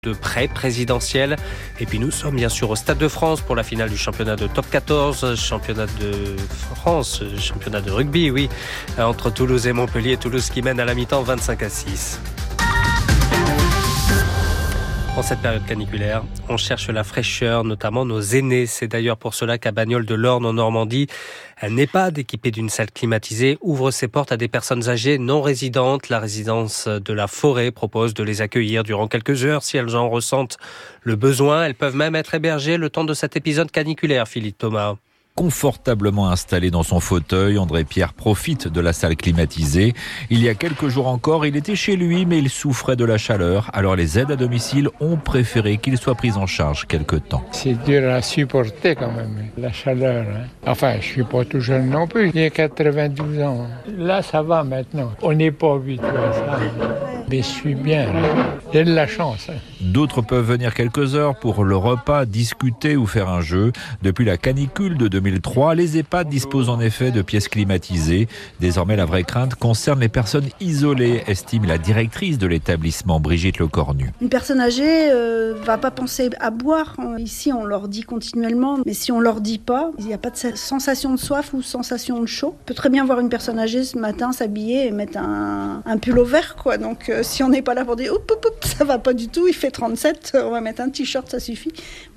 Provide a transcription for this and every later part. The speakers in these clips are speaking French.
de pré-présidentielle. Et puis nous sommes bien sûr au Stade de France pour la finale du championnat de top 14, championnat de France, championnat de rugby, oui, entre Toulouse et Montpellier. Toulouse qui mène à la mi-temps 25-6. En cette période caniculaire, on cherche la fraîcheur, notamment nos aînés. C'est d'ailleurs pour cela qu'à Bagnoles de l'Orne en Normandie, un EHPAD équipé d'une salle climatisée ouvre ses portes à des personnes âgées non résidentes. La résidence de la Forêt propose de les accueillir durant quelques heures si elles en ressentent le besoin. Elles peuvent même être hébergées le temps de cet épisode caniculaire, Philippe Thomas. Confortablement installé dans son fauteuil, André Pierre profite de la salle climatisée. Il y a quelques jours encore, il était chez lui, mais il souffrait de la chaleur. Alors les aides à domicile ont préféré qu'il soit pris en charge quelque temps. C'est dur à supporter quand même, la chaleur. Enfin, je suis pas tout jeune non plus, j'ai 92 ans. Là, ça va maintenant. On n'est pas habitué à ça. Mais je suis bien, j'ai de la chance. D'autres peuvent venir quelques heures pour le repas, discuter ou faire un jeu. Depuis la canicule de 2003, les EHPAD disposent en effet de pièces climatisées. Désormais, la vraie crainte concerne les personnes isolées, estime la directrice de l'établissement, Brigitte Lecornu. Une personne âgée va pas penser à boire. Ici, on leur dit continuellement, mais si on leur dit pas, il n'y a pas de sensation de soif ou sensation de chaud. On peut très bien voir une personne âgée ce matin s'habiller et mettre un pull au vert, quoi. Donc, si on n'est pas là pour dire ça va pas du tout, il fait 37, on va mettre un t-shirt, ça suffit.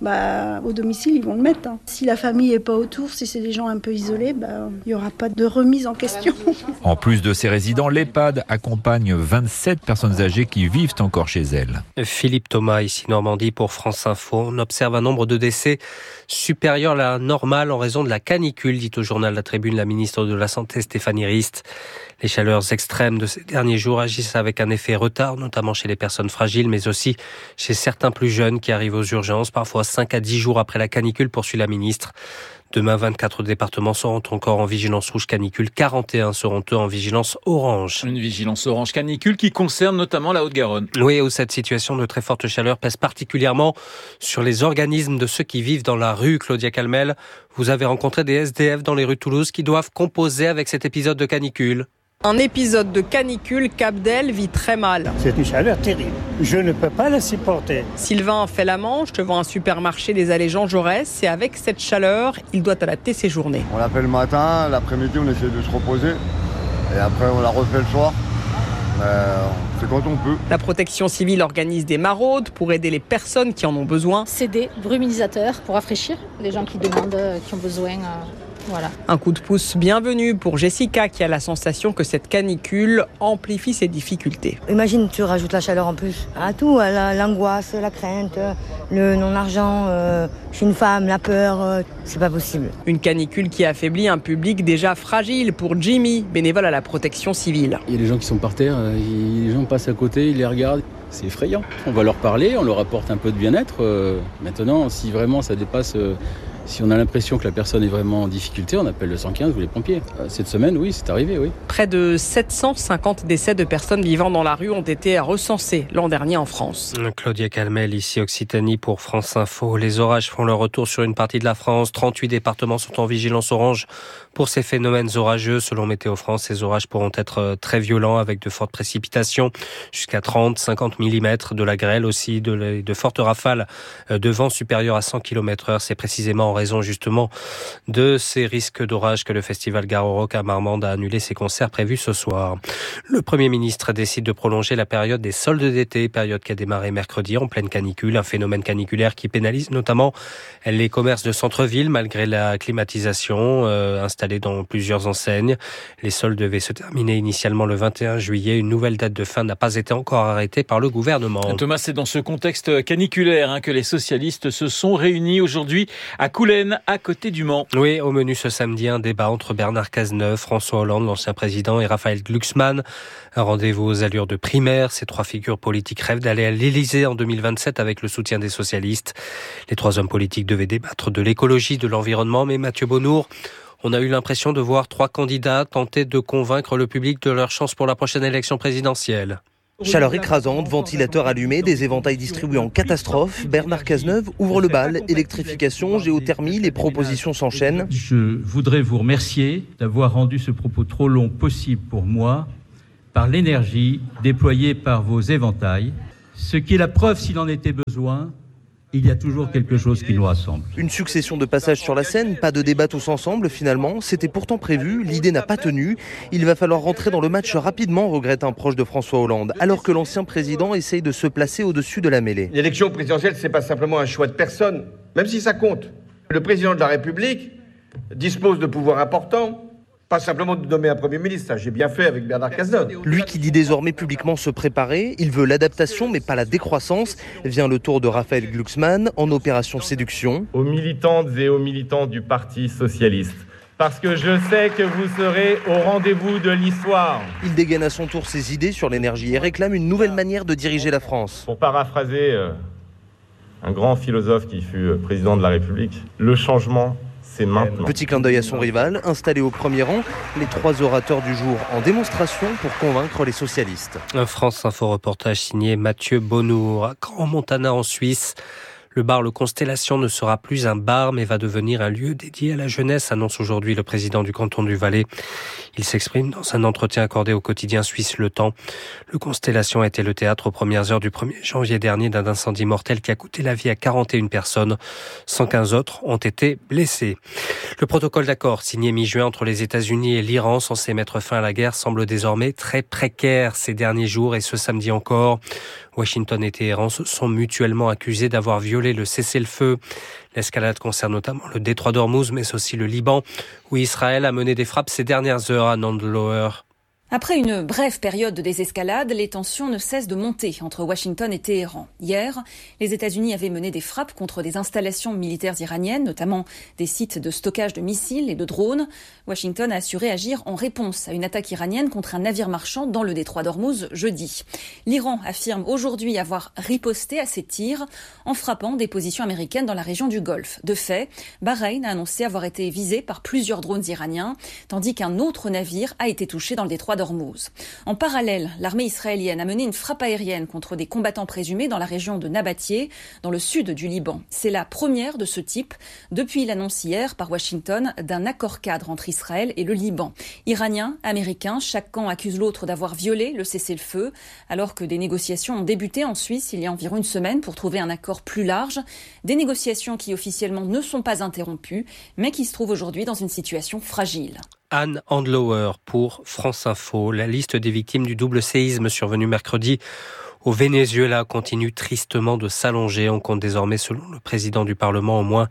Au domicile, ils vont le mettre. Si la famille est pas autour, si c'est des gens un peu isolés, il n'y aura pas de remise en question. En plus de ces résidents, l'EHPAD accompagne 27 personnes âgées qui vivent encore chez elles. Philippe Thomas, ici Normandie pour France Info. On observe un nombre de décès supérieur à la normale en raison de la canicule, dit au journal La Tribune la ministre de la Santé Stéphanie Rist. Les chaleurs extrêmes de ces derniers jours agissent avec un effet retard, notamment chez les personnes fragiles, mais aussi chez certains plus jeunes qui arrivent aux urgences, parfois 5 à 10 jours après la canicule, poursuit la ministre. Demain, 24 départements seront encore en vigilance rouge canicule, 41 seront eux en vigilance orange. Une vigilance orange canicule qui concerne notamment la Haute-Garonne. Oui, où cette situation de très forte chaleur pèse particulièrement sur les organismes de ceux qui vivent dans la rue. Claudia Calmel, vous avez rencontré des SDF dans les rues de Toulouse qui doivent composer avec cet épisode de canicule. Un épisode de canicule qu'Abdel vit très mal. C'est une chaleur terrible. Je ne peux pas la supporter. Sylvain fait la manche devant un supermarché des allées Jean Jaurès et avec cette chaleur, il doit adapter ses journées. On l'a fait le matin, l'après-midi on essaie de se reposer et après on l'a refait le soir. C'est quand on peut. La protection civile organise des maraudes pour aider les personnes qui en ont besoin. C'est des brumisateurs pour rafraîchir les gens qui demandent, qui ont besoin. Voilà. Un coup de pouce bienvenu pour Jessica qui a la sensation que cette canicule amplifie ses difficultés. Imagine, tu rajoutes la chaleur en plus à tout, à l'angoisse, la crainte, le non-argent, je suis une femme, la peur, c'est pas possible. Une canicule qui affaiblit un public déjà fragile pour Jimmy, bénévole à la protection civile. Il y a des gens qui sont par terre, les gens passent à côté, ils les regardent. C'est effrayant. On va leur parler, on leur apporte un peu de bien-être. Maintenant, si vraiment ça dépasse... Si on a l'impression que la personne est vraiment en difficulté, on appelle le 115 ou les pompiers. Cette semaine, oui, c'est arrivé, oui. Près de 750 décès de personnes vivant dans la rue ont été recensés l'an dernier en France. Claudia Calmel, ici Occitanie pour France Info. Les orages font leur retour sur une partie de la France. 38 départements sont en vigilance orange pour ces phénomènes orageux. Selon Météo France, ces orages pourront être très violents avec de fortes précipitations, jusqu'à 30-50 mm, de la grêle aussi, de fortes rafales de vent supérieurs à 100 km/h. C'est précisément en raison justement de ces risques d'orage que le festival Garo Rock à Marmande a annulé ses concerts prévus ce soir. Le Premier ministre décide de prolonger la période des soldes d'été, période qui a démarré mercredi en pleine canicule, un phénomène caniculaire qui pénalise notamment les commerces de centre-ville malgré la climatisation installée dans plusieurs enseignes. Les soldes devaient se terminer initialement le 21 juillet. Une nouvelle date de fin n'a pas été encore arrêtée par le gouvernement. Thomas, c'est dans ce contexte caniculaire que les socialistes se sont réunis aujourd'hui à Coulennes, à côté du Mans. Oui, au menu ce samedi, un débat entre Bernard Cazeneuve, François Hollande, l'ancien président, et Raphaël Glucksmann. Un rendez-vous aux allures de primaire. Ces trois figures politiques rêvent d'aller à l'Élysée en 2027 avec le soutien des socialistes. Les trois hommes politiques devaient débattre de l'écologie, de l'environnement, mais Mathieu Bonnour, on a eu l'impression de voir trois candidats tenter de convaincre le public de leur chance pour la prochaine élection présidentielle. Chaleur écrasante, ventilateur allumé, des éventails distribués en catastrophe. Bernard Cazeneuve ouvre le bal, électrification, géothermie, les propositions s'enchaînent. Je voudrais vous remercier d'avoir rendu ce propos trop long possible pour moi par l'énergie déployée par vos éventails. ce qui est la preuve s'il en était besoin. Il y a toujours quelque chose qui nous rassemble. Une succession de passages sur la scène, pas de débat tous ensemble finalement. C'était pourtant prévu, l'idée n'a pas tenu. Il va falloir rentrer dans le match rapidement, regrette un proche de François Hollande, alors que l'ancien président essaye de se placer au-dessus de la mêlée. L'élection présidentielle, c'est pas simplement un choix de personne, même si ça compte. Le président de la République dispose de pouvoirs importants. Pas simplement de nommer un Premier ministre, ça j'ai bien fait avec Bernard Cazeneuve. Lui qui dit désormais publiquement se préparer, il veut l'adaptation mais pas la décroissance. Vient le tour de Raphaël Glucksmann en opération séduction. Aux militantes et aux militants du Parti socialiste, parce que je sais que vous serez au rendez-vous de l'histoire. Il dégaine à son tour ses idées sur l'énergie et réclame une nouvelle manière de diriger la France. Pour paraphraser un grand philosophe qui fut président de la République, le changement, c'est maintenant. Petit clin d'œil à son rival, installé au premier rang, les 3 orateurs du jour en démonstration pour convaincre les socialistes. Un France Info reportage signé Mathieu Bonnour. À Crans-Montana en Suisse, le bar Le Constellation ne sera plus un bar mais va devenir un lieu dédié à la jeunesse, annonce aujourd'hui le président du canton du Valais. Il s'exprime dans un entretien accordé au quotidien suisse Le Temps. Le Constellation a été le théâtre aux premières heures du 1er janvier dernier d'un incendie mortel qui a coûté la vie à 41 personnes. 115 autres ont été blessés. Le protocole d'accord signé mi-juin entre les États-Unis et l'Iran, censé mettre fin à la guerre, semble désormais très précaire ces derniers jours et ce samedi encore. Washington et Téhéran se sont mutuellement accusés d'avoir violé le cessez-le-feu. L'escalade concerne notamment le détroit d'Ormuz, mais aussi le Liban, où Israël a mené des frappes ces dernières heures à Nandlower. Après une brève période de désescalade, les tensions ne cessent de monter entre Washington et Téhéran. Hier, les États-Unis avaient mené des frappes contre des installations militaires iraniennes, notamment des sites de stockage de missiles et de drones. Washington a assuré agir en réponse à une attaque iranienne contre un navire marchand dans le détroit d'Ormuz jeudi. L'Iran affirme aujourd'hui avoir riposté à ces tirs en frappant des positions américaines dans la région du Golfe. De fait, Bahreïn a annoncé avoir été visé par plusieurs drones iraniens, tandis qu'un autre navire a été touché dans le détroit d'Ormuz. En parallèle, l'armée israélienne a mené une frappe aérienne contre des combattants présumés dans la région de Nabatieh, dans le sud du Liban. C'est la première de ce type depuis l'annonce hier par Washington d'un accord-cadre entre Israël et le Liban. Iraniens, Américains, chaque camp accuse l'autre d'avoir violé le cessez-le-feu, alors que des négociations ont débuté en Suisse il y a environ une semaine pour trouver un accord plus large. Des négociations qui officiellement ne sont pas interrompues, mais qui se trouvent aujourd'hui dans une situation fragile. Anne Handlower pour France Info. La liste des victimes du double séisme survenu mercredi au Venezuela continue tristement de s'allonger. On compte désormais, selon le président du Parlement, au moins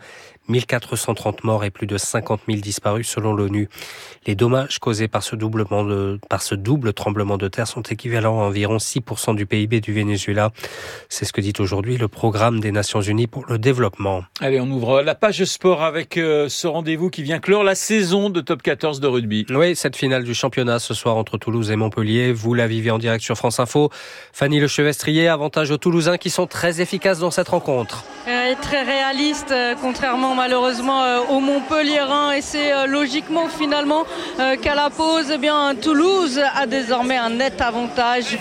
1430 morts et plus de 50 000 disparus selon l'ONU. Les dommages causés par ce double tremblement de terre sont équivalents à environ 6% du PIB du Venezuela. C'est ce que dit aujourd'hui le programme des Nations Unies pour le développement. Allez, on ouvre la page sport avec ce rendez-vous qui vient clore la saison de Top 14 de rugby. Oui, cette finale du championnat ce soir entre Toulouse et Montpellier. Vous la vivez en direct sur France Info. Fanny Lechevestrier, avantage aux Toulousains qui sont très efficaces dans cette rencontre. Très réaliste, contrairement malheureusement aux Montpelliérains, et c'est logiquement finalement qu'à la pause, eh bien, Toulouse a désormais un net avantage,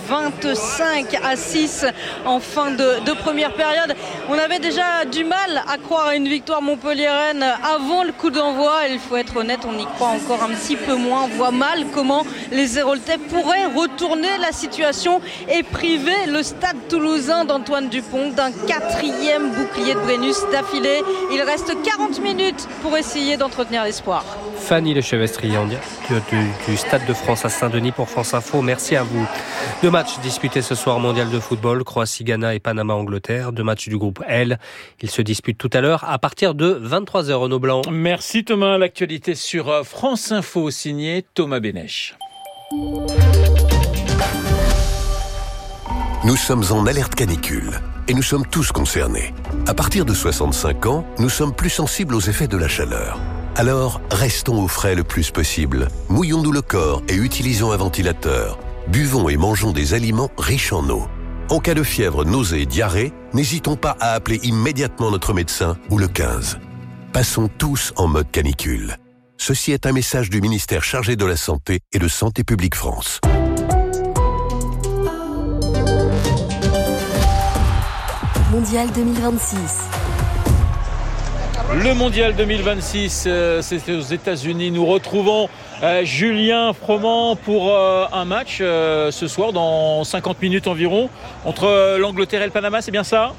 25-6 en fin de première période. On avait déjà du mal à croire à une victoire montpelliéraine avant le coup d'envoi, et il faut être honnête, on y croit encore un petit peu moins. On voit mal comment les Héroltais pourraient retourner la situation et priver le stade toulousain d'Antoine Dupont d'un 4e bouclier de Brennus d'affilée. Il reste 40 minutes pour essayer d'entretenir l'espoir. Fanny Lechevestrier en direct du Stade de France à Saint-Denis pour France Info. Merci à vous. 2 matchs disputés ce soir, mondial de football, Croatie-Ghana et Panama-Angleterre. 2 matchs du groupe L. Ils se disputent tout à l'heure à partir de 23h, Renaud Blanc. Merci Thomas. L'actualité sur France Info, signé Thomas Bénèche. Nous sommes en alerte canicule et nous sommes tous concernés. À partir de 65 ans, nous sommes plus sensibles aux effets de la chaleur. Alors, restons au frais le plus possible. Mouillons-nous le corps et utilisons un ventilateur. Buvons et mangeons des aliments riches en eau. En cas de fièvre, nausée et diarrhée, n'hésitons pas à appeler immédiatement notre médecin ou le 15. Passons tous en mode canicule. Ceci est un message du ministère chargé de la Santé et de Santé publique France. Mondial 2026. Le Mondial 2026, c'est aux États-Unis. Nous retrouvons Julien Froment pour un match ce soir dans 50 minutes environ entre l'Angleterre et le Panama, c'est bien ça?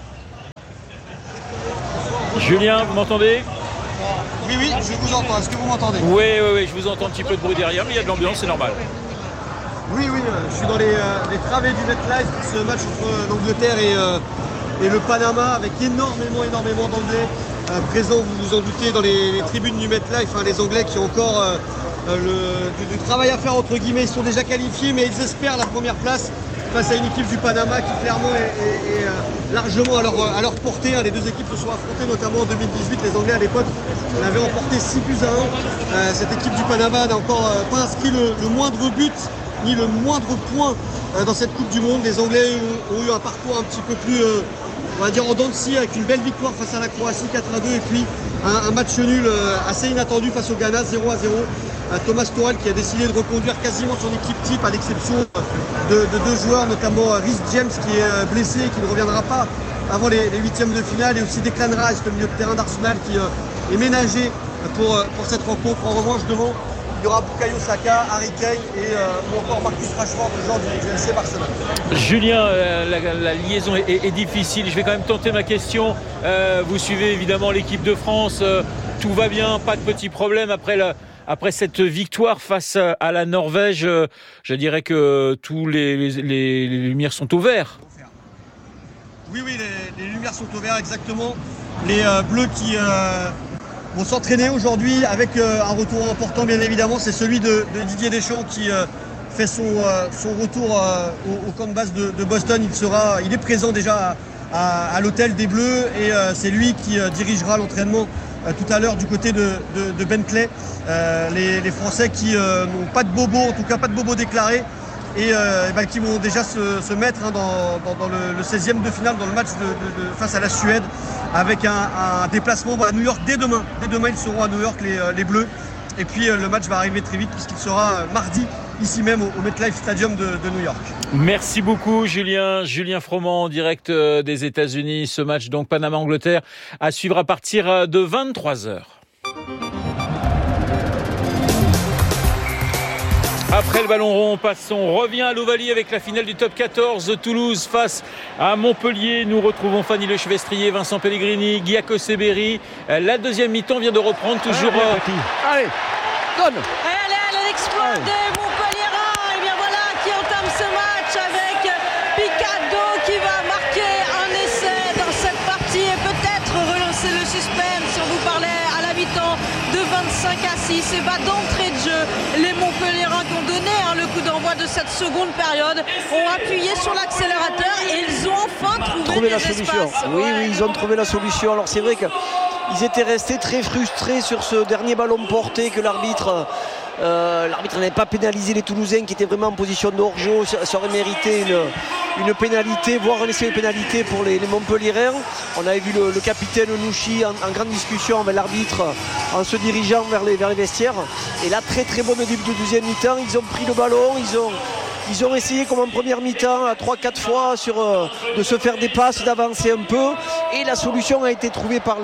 Julien, vous m'entendez? Oui, je vous entends. Est-ce que vous m'entendez? Oui, je vous entends un petit peu de bruit derrière, mais il y a de l'ambiance, c'est normal. Oui, je suis dans les travées du MetLife pour ce match entre l'Angleterre et le Panama, avec énormément d'Anglais présents, vous vous en doutez, dans les tribunes du MetLife, les Anglais qui ont encore du travail à faire, entre guillemets. Ils sont déjà qualifiés, mais ils espèrent la première place face à une équipe du Panama qui clairement est largement à leur portée. Les deux équipes se sont affrontées, notamment en 2018. Les Anglais à l'époque avaient emporté 6-1. Cette équipe du Panama n'a encore pas inscrit le moindre but ni le moindre point dans cette Coupe du Monde. Les Anglais ont eu un parcours un petit peu plus, on va dire, en dents de scie, avec une belle victoire face à la Croatie 4-2 et puis un match nul assez inattendu face au Ghana 0-0. Thomas Tuchel qui a décidé de reconduire quasiment son équipe type, à l'exception de deux joueurs, notamment Rhys James qui est blessé et qui ne reviendra pas avant les huitièmes de finale, et aussi Declan Rice, le milieu de terrain d'Arsenal, qui est ménagé pour cette rencontre. En revanche, devant, il y aura Bukayo Saka, Harry Kane ou encore Marcus Rashford, le joueur du FC Barcelone. Julien, la liaison est difficile. Je vais quand même tenter ma question. Vous suivez évidemment l'équipe de France. Tout va bien, pas de petits problèmes après cette victoire face à la Norvège. Je dirais que tous les lumières sont au vert. Oui, les lumières sont au vert, exactement. Les Bleus qui vont s'entraîner aujourd'hui avec un retour important, bien évidemment. C'est celui de Didier Deschamps qui fait son retour au camp de base de Boston. Il est présent déjà à l'hôtel des Bleus, et c'est lui qui dirigera l'entraînement tout à l'heure du côté de Bentley. Les Français qui n'ont pas de bobo, en tout cas pas de bobo déclaré, et qui vont déjà se mettre dans le 16e de finale, dans le match face à la Suède, avec un déplacement à New York dès demain. Dès demain, ils seront à New York, les Bleus. Et puis le match va arriver très vite, puisqu'il sera mardi, ici même au MetLife Stadium de New York. Merci beaucoup Julien Froment, en direct des États-Unis. Ce match donc Panama-Angleterre à suivre à partir de 23h. Après le ballon rond, on revient à l'Ovalie avec la finale du top 14 de Toulouse face à Montpellier. Nous retrouvons Fanny Lechevestrier, Vincent Pellegrini, Guy Akoseberi. La deuxième mi-temps vient de reprendre toujours. Allez, donne. Allez, l'exploit des Montpelliérains. Et bien voilà qui entame ce match avec Picado qui va marquer un essai dans cette partie et peut-être relancer le suspense. On vous parlait à la mi-temps de 25-6. Et d'entrée de jeu, les Montpelliérains qui ont donné le coup d'envoi de cette seconde période ont appuyé sur l'accélérateur et ils ont enfin trouvé la solution. Oui, ils ont trouvé la solution. Alors c'est vrai qu'ils étaient restés très frustrés sur ce dernier ballon porté que l'arbitre n'avait pas pénalisé les Toulousains qui étaient vraiment en position de hors-jeu. Ça aurait mérité une pénalité, voire un essai de pénalité pour les Montpelliérains. On avait vu le capitaine Nouchi en grande discussion avec l'arbitre en se dirigeant vers les vestiaires. Et là, très très bonne début de deuxième mi-temps. Ils ont pris le ballon, ils ont essayé comme en première mi-temps à 3-4 fois de se faire des passes, d'avancer un peu. Et la solution a été trouvée par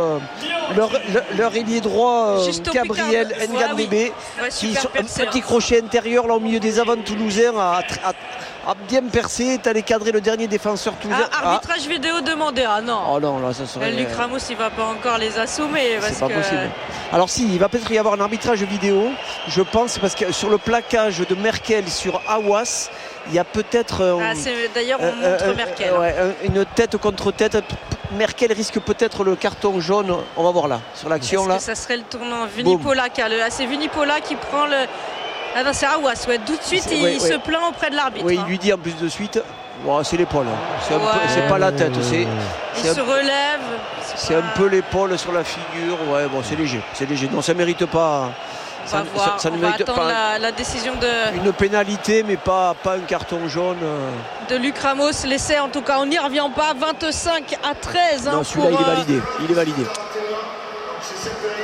leur ailier droit Gabriel Ngandebe, qui un petit crochet intérieur là au milieu des avants toulousains a bien percé, est allé cadrer le dernier défenseur toulousain. Arbitrage vidéo demandé. Non. Oh non, là ça serait. Luc Ramos il va pas encore les assommer. C'est pas possible. Alors si, il va peut-être y avoir un arbitrage vidéo, je pense, parce que sur le plaquage de Merkel sur Aouas, il y a peut-être d'ailleurs on montre Merkel. Une tête contre tête. Merkel risque peut-être le carton jaune. On va voir là, sur l'action. Là. Ça serait le tournant Vunipola. C'est Vunipola qui prend le... Ah non, c'est Aouas, tout de suite il se plaint auprès de l'arbitre. Oui, il lui dit en plus de suite, c'est l'épaule. C'est pas la tête. Il se relève. C'est un peu l'épaule sur la figure. C'est léger. Non, ça mérite pas. On va attendre la décision de... Une pénalité, mais pas un carton jaune. De Luc Ramos, l'essai en tout cas, on n'y revient pas. 25-13. Non, celui-là il est validé.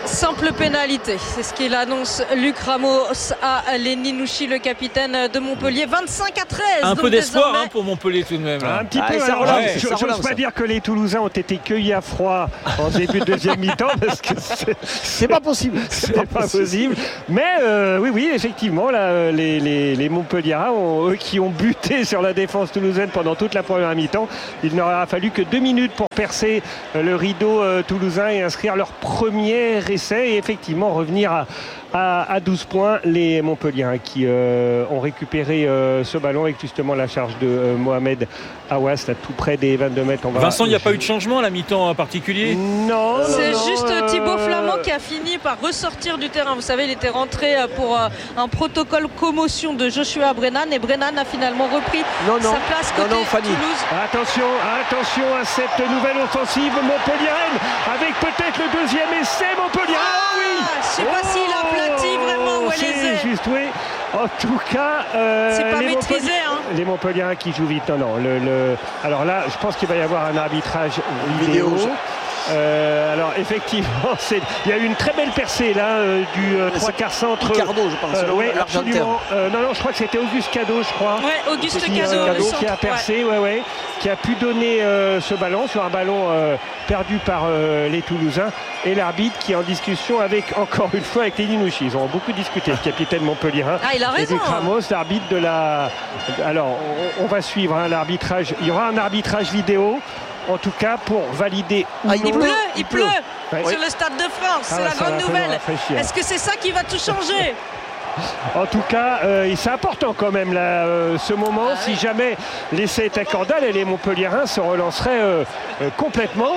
Simple pénalité, c'est ce qu'il annonce Luc Ramos à Lenny Nouchi, le capitaine de Montpellier. 25-13. Un peu d'espoir pour Montpellier tout de même. Un petit peu. Je n'ose pas dire que les Toulousains ont été cueillis à froid en début de deuxième mi-temps parce que c'est pas possible. C'est pas possible. Mais oui, effectivement, là, les Montpelliérains, eux qui ont buté sur la défense toulousaine pendant toute la première mi-temps, il n'aura fallu que 2 minutes pour percer le rideau toulousain et inscrire leur premier essai et effectivement revenir à 12 points. Les Montpelliérains qui ont récupéré ce ballon avec justement la charge de Mohamed Aouas, là tout près des 22 mètres. Vincent, il n'y a pas eu de changement à la mi-temps en particulier? Non. C'est juste Thibaut Flamand qui a fini par ressortir du terrain. Vous savez, il était rentré pour un protocole commotion de Joshua Brennan et Brennan a finalement repris sa place côté Toulouse. Attention à cette nouvelle offensive montpelliéraine avec peut-être le deuxième essai Montpellier. Oui. Je sais pas s'il a aplati vraiment ou elle est juste oui. En tout cas, c'est pas maîtrisé. Les Montpelliérains qui jouent vite. Non. Alors là, je pense qu'il va y avoir un arbitrage vidéo. Alors effectivement, il y a eu une très belle percée là du 3/4 centre. Ricardo, je pense. Oui, absolument. Non, je crois que c'était Auguste Cadeau, je crois. Ouais, Auguste Cadeau qui a percé, qui a pu donner ce ballon sur un ballon perdu par les Toulousains et l'arbitre qui est en discussion encore une fois avec les Linouchi. Ils ont beaucoup discuté, le capitaine montpelliérain. Il a raison. Et Luc Ramos, l'arbitre de la. Alors, on va suivre l'arbitrage. Il y aura un arbitrage vidéo. En tout cas, pour valider ou non. Il pleut sur le Stade de France. C'est la grande nouvelle. Est-ce que c'est ça qui va tout changer? En tout cas, c'est important quand même là, ce moment. Si jamais l'essai est accordé, les Montpelliérains se relanceraient complètement.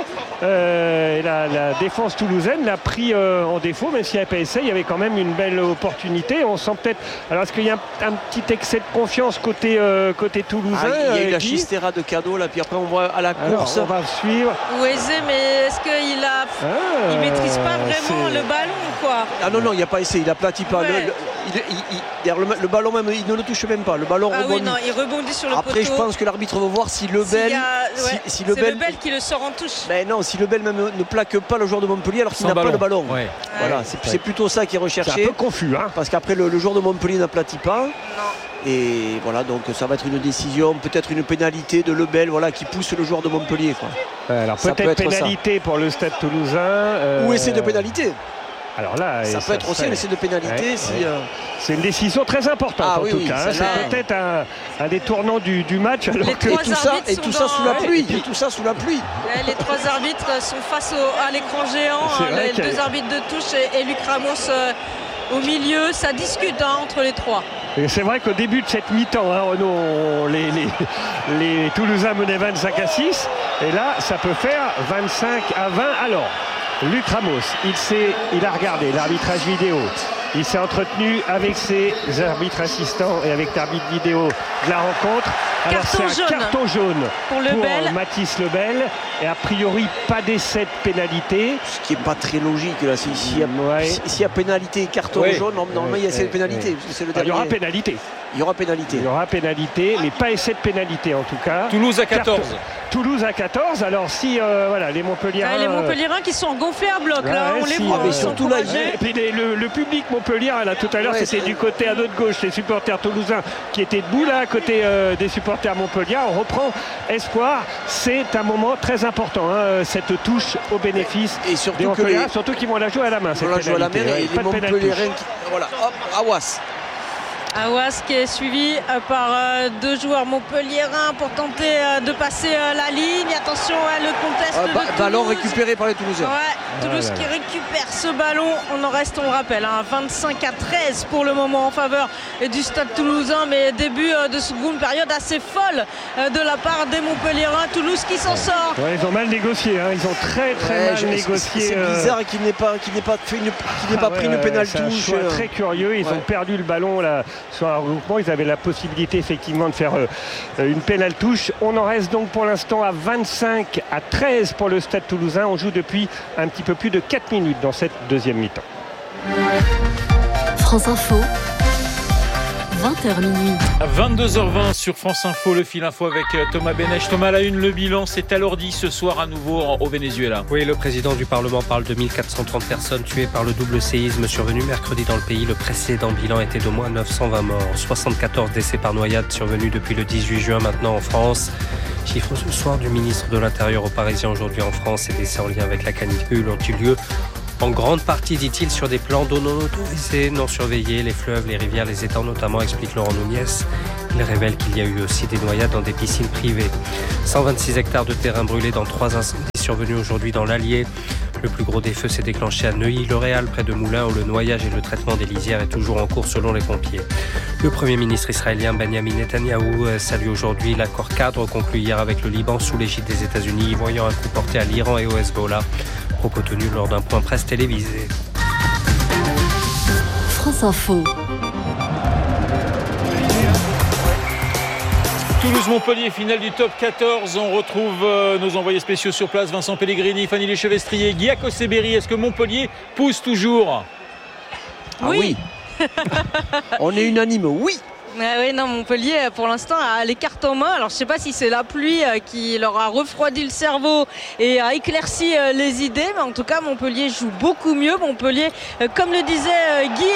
La défense toulousaine l'a pris en défaut, même s'il n'y avait pas essai, il y avait quand même une belle opportunité. On sent peut-être. Alors, est-ce qu'il y a un petit excès de confiance côté toulousain? Il y a eu la chistera de Cadeau là, puis après on voit à la course. Alors, on va suivre. Ouezé, mais est-ce qu'il il maîtrise pas vraiment le ballon quoi? Non, il n'y a pas essai, il aplatit pas. Le ballon même, il ne le touche même pas. Le ballon rebondit. Il rebondit sur le poteau. Après, je pense que l'arbitre va voir si Lebel. C'est Lebel qui le sort en touche. Ben non, si Lebel même ne plaque pas le joueur de Montpellier alors qu'il n'a pas le ballon. Voilà, c'est plutôt ça qui est recherché. C'est un peu confus, parce qu'après le joueur de Montpellier n'aplatit pas. Non. Et voilà, donc ça va être une décision, peut-être une pénalité de Lebel, qui pousse le joueur de Montpellier. Alors peut-être pénalité pour le Stade Toulousain. Ou essai de pénalité. Alors là, ça peut être aussi un essai de pénalité. C'est une décision très importante en tout cas. C'est peut-être un des tournants du match. Alors tout ça sous la pluie. Tout ça sous la pluie. Les trois arbitres sont face à l'écran géant. Les deux arbitres de touche et Luc Ramos au milieu. Ça discute entre les trois. Et c'est vrai qu'au début de cette mi-temps, Renaud, les Toulousains menaient 25-6. Et là, ça peut faire 25-20. Alors, Luc Ramos, il a regardé l'arbitrage vidéo. Il s'est entretenu avec ses arbitres assistants et avec l'arbitre vidéo de la rencontre. Alors c'est un carton jaune pour Mathis Lebel. Et a priori, pas d'essai de pénalité. Ce qui n'est pas très logique là. S'il y a pénalité et carton jaune, normalement il y a essai de pénalité. Il y aura pénalité. Il y aura pénalité, mais pas essai de pénalité en tout cas. Toulouse à 14. Toulouse à 14. Alors si les Montpelliérains. Les Montpelliérains qui sont gonflés à bloc là, on les voit. Mais surtout là, et puis le public Montpellier là tout à l'heure c'était du côté à notre gauche, les supporters toulousains qui étaient debout là à côté des supporters Montpellier. On reprend espoir. C'est un moment très important, cette touche au bénéfice et surtout des Montpelliérains, surtout qu'ils vont la jouer à la main. On la joue à la main et les Montpelliérains Aouas. Aouas qui est suivi par deux joueurs montpelliérains pour tenter de passer la ligne. Attention, le conteste de Toulouse. Ballon récupéré par les Toulousains. Toulouse qui récupère ce ballon. On en reste, on rappelle, 25-13 pour le moment en faveur du Stade Toulousain. Mais début de seconde période assez folle de la part des Montpelliérains. Toulouse qui s'en sort. Ils ont mal négocié. Ils ont très mal négocié. C'est bizarre qu'il n'ait pas pris une pénale touche. C'est un choix très curieux. Ils ont perdu le ballon là. Sur un regroupement, ils avaient la possibilité effectivement de faire une pénale touche. On en reste donc pour l'instant à 25-13 pour le Stade Toulousain. On joue depuis un petit peu plus de 4 minutes dans cette deuxième mi-temps. France Info, 20h minuit. À 22h20 sur France Info, le fil info avec Thomas Benech. Thomas, à la une, le bilan s'est alourdi ce soir à nouveau au Venezuela. Oui, le président du Parlement parle de 1430 personnes tuées par le double séisme survenu mercredi dans le pays. Le précédent bilan était d'au moins 920 morts. 74 décès par noyade survenus depuis le 18 juin maintenant en France. Chiffre ce soir du ministre de l'Intérieur aux Parisiens aujourd'hui en France. Ces décès en lien avec la canicule ont eu lieu en grande partie, dit-il, sur des plans d'eau non autorisés, non surveillés, les fleuves, les rivières, les étangs notamment, explique Laurent Nunez. Il révèle qu'il y a eu aussi des noyades dans des piscines privées. 126 hectares de terrain brûlés dans 3 incendies survenus aujourd'hui dans l'Allier. Le plus gros des feux s'est déclenché à Neuilly-le-Réal, près de Moulins, où le noyage et le traitement des lisières est toujours en cours selon les pompiers. Le Premier ministre israélien Benjamin Netanyahou salue aujourd'hui l'accord cadre conclu hier avec le Liban sous l'égide des États-Unis, voyant un coup porté à l'Iran et au Hezbollah. Propos tenus lors d'un point presse télévisé. France Info. Toulouse-Montpellier, finale du top 14. On retrouve nos envoyés spéciaux sur place, Vincent Pellegrini, Fanny Lechevestrier, Guy Acosseberi. Est-ce que Montpellier pousse toujours ? Oui. On est unanime, oui. Oui, non, Montpellier, pour l'instant, a les cartes en main. Alors, je ne sais pas si c'est la pluie qui leur a refroidi le cerveau et a éclairci les idées, mais en tout cas, Montpellier joue beaucoup mieux. Montpellier, comme le disait Guy,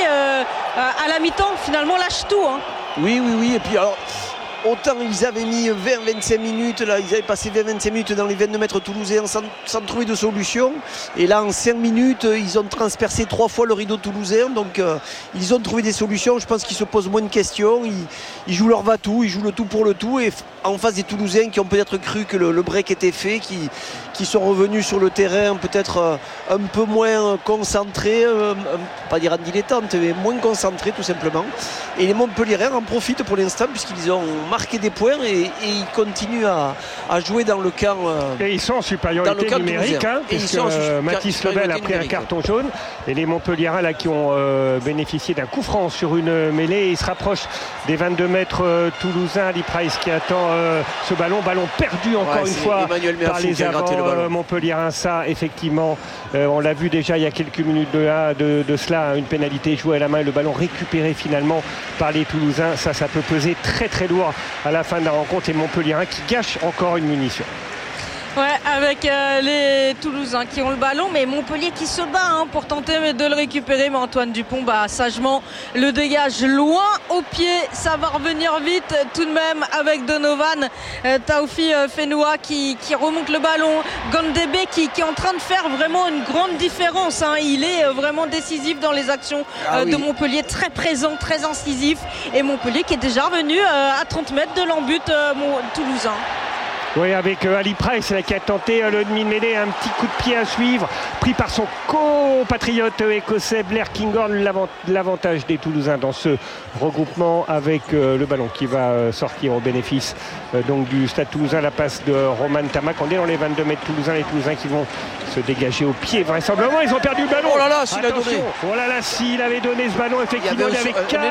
à la mi-temps, finalement, lâche tout. Hein. Oui. Et puis, alors, autant ils avaient mis 20-25 minutes, là, ils avaient passé 20-25 minutes dans les 22 mètres toulousains sans trouver de solution. Et là, en 5 minutes, ils ont transpercé 3 fois le rideau toulousain. Donc, ils ont trouvé des solutions. Je pense qu'ils se posent moins de questions. Ils jouent leur va-tout, ils jouent le tout pour le tout. Et en face des Toulousains qui ont peut-être cru que le break était fait, qui sont revenus sur le terrain peut-être un peu moins concentrés, pas dire en dilettante, mais moins concentrés tout simplement. Et les Montpelliérains en profitent pour l'instant puisqu'ils ont marqué des points et ils continuent à jouer dans le camp. Et ils sont en supériorité numérique, puisque Mathis Lebel a pris un carton jaune. Et les Montpelliérains là, qui ont bénéficié d'un coup franc sur une mêlée, ils se rapprochent des 22 mètres toulousains. Ali Price qui attend ce ballon perdu encore une fois par les avants Montpelliérains. Ça, effectivement, on l'a vu déjà il y a quelques minutes de cela, une pénalité jouée à la main et le ballon récupéré finalement par les Toulousains. Ça peut peser très très lourd à la fin de la rencontre. Et Montpelliérains qui gâchent encore une munition. Ouais, avec les Toulousains qui ont le ballon, mais Montpellier qui se bat pour tenter de le récupérer. Mais Antoine Dupont sagement le dégage loin au pied. Ça va revenir vite tout de même avec Donovan. Taoufi Fenoua qui remonte le ballon. Gandebe qui est en train de faire vraiment une grande différence. Il est vraiment décisif dans les actions de Montpellier. Très présent, très incisif. Et Montpellier qui est déjà revenu à 30 mètres de l'embut toulousain. Oui, avec Ali Price qui a tenté le demi-mêlée, un petit coup de pied à suivre, pris par son compatriote écossais Blair Kinghorn. L'avantage des Toulousains dans ce regroupement avec le ballon qui va sortir au bénéfice donc du Stade Toulousain. La passe de Roman Tamac. On est dans les 22 mètres Toulousains. Les Toulousains qui vont se dégager au pied vraisemblablement. Ils ont perdu le ballon. Oh là là, s'il a donné. Oh là là, s'il avait donné ce ballon, effectivement, il avait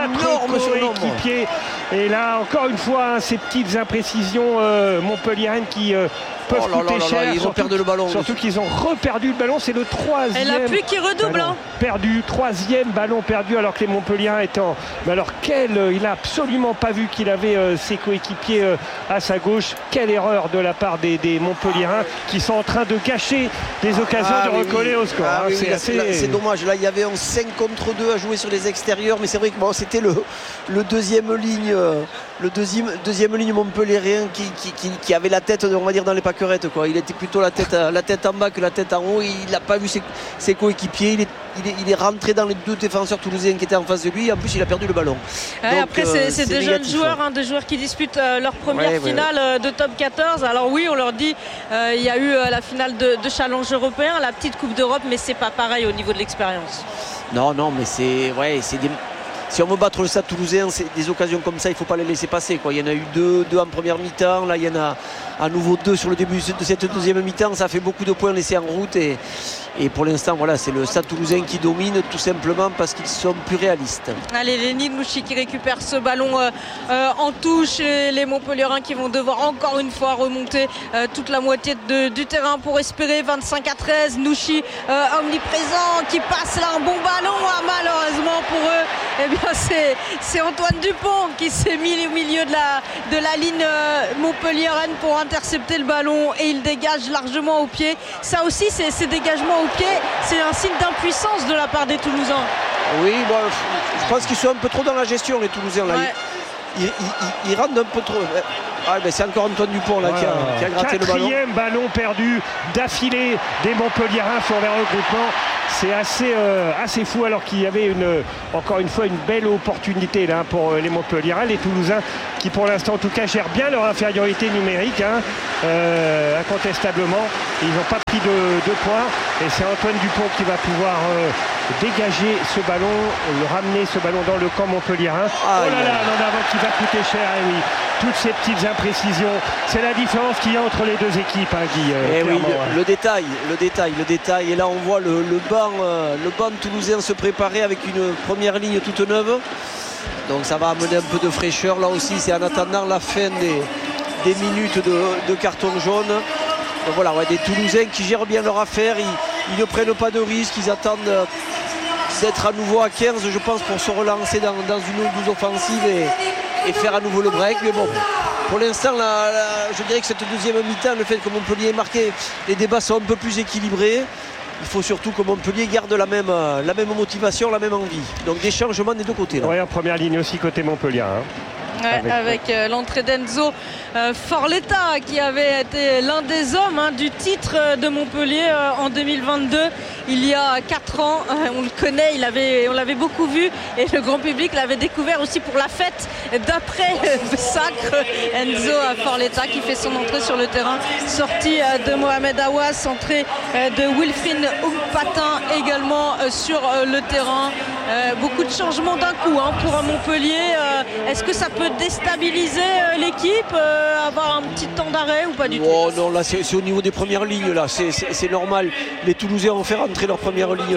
4 coéquipiers. Et là, encore une fois, ces petites imprécisions Montpellier qui peuvent coûter cher. Ils ont perdu le ballon. Surtout qu'ils ont reperdu le ballon. C'est le 3e. Et la pluie qui redouble. Perdu, 3e ballon perdu alors que les Montpelliérains étaient en... Mais alors il n'a absolument pas vu qu'il avait ses coéquipiers à sa gauche. Quelle erreur de la part des Montpelliérains qui sont en train de gâcher des occasions de recoller au score. C'est dommage. Là, il y avait un 5 contre 2 à jouer sur les extérieurs. Mais c'est vrai que c'était le deuxième ligne. Le deuxième ligne montpelliérain qui avait la tête, on va dire, dans les pâquerettes, quoi. Il était plutôt la tête en bas que la tête en haut. Il n'a pas vu ses coéquipiers. Il est rentré dans les 2 défenseurs toulousains qui étaient en face de lui. En plus, il a perdu le ballon. Donc, après, c'est des jeunes joueurs, des joueurs qui disputent leur première finale de top 14. Alors oui, on leur dit, il y a eu la finale de Challenge européen, la petite Coupe d'Europe, mais c'est pas pareil au niveau de l'expérience. Non, mais c'est des... Si on veut battre le Stade Toulousain, c'est des occasions comme ça, il ne faut pas les laisser passer, quoi. Il y en a eu deux en première mi-temps, là il y en a à nouveau 2 sur le début de cette deuxième mi-temps. Ça fait beaucoup de points laissés en route et pour l'instant, voilà, c'est le Stade Toulousain qui domine tout simplement parce qu'ils sont plus réalistes. Allez, Lenny Mouchi qui récupère ce ballon en touche. Et les Montpelliérains qui vont devoir encore une fois remonter toute la moitié du terrain pour espérer 25-13. Nouchi omniprésent qui passe là un bon ballon. Malheureusement pour eux, eh bien, c'est Antoine Dupont qui s'est mis au milieu de la ligne Montpellier-Rennes pour intercepter le ballon et il dégage largement au pied. Ça aussi, ces dégagements au pied, c'est un signe d'impuissance de la part des Toulousains. Oui, bon, je pense qu'ils sont un peu trop dans la gestion, les Toulousains. Là. Ouais. Ils rentrent un peu trop. Ah, ben c'est encore Antoine Dupont là, qui a gratté le ballon. 4e ballon perdu d'affilée des Montpelliérains sur les regroupements. C'est assez fou, alors qu'il y avait encore une fois une belle opportunité là, pour les Montpelliérains, les Toulousains qui pour l'instant en tout cas gèrent bien leur infériorité numérique, incontestablement. Ils n'ont pas pris de points et c'est Antoine Dupont qui va pouvoir dégager ce ballon, ramener ce ballon dans le camp montpelliérain. Oh là là, l'en avant qui va coûter cher, et oui. Toutes ces petites imprécisions, c'est la différence qu'il y a entre les deux équipes, Guy. Oui, le détail. Et là, on voit le banc toulousain se préparer avec une première ligne toute neuve. Donc ça va amener un peu de fraîcheur. Là aussi, c'est en attendant la fin des minutes de carton jaune. Donc voilà, des Toulousains qui gèrent bien leur affaire. Ils ne prennent pas de risques. Ils attendent d'être à nouveau à 15, je pense, pour se relancer dans une douze offensive et faire à nouveau le break. Mais bon, pour l'instant, je dirais que cette deuxième mi-temps, le fait que Montpellier ait marqué, les débats sont un peu plus équilibrés. Il faut surtout que Montpellier garde la même motivation, la même envie. Donc des changements des deux côtés. Oui, en première ligne aussi côté Montpellier. Avec l'entrée d'Enzo Forletta, qui avait été l'un des hommes du titre de Montpellier en 2022, il y a 4 ans. On le connaît, on l'avait beaucoup vu et le grand public l'avait découvert aussi pour la fête d'après Sacre. Enzo Forletta qui fait son entrée sur le terrain, sortie de Mohamed Aouas, entrée de Wilfried Oungpatin également sur le terrain. Beaucoup de changements d'un coup pour Montpellier. Est-ce que ça peut déstabiliser l'équipe, avoir un petit temps d'arrêt ou pas du tout? Non, là c'est au niveau des premières lignes, là c'est normal. Les Toulousains ont fait rentrer leur première ligne,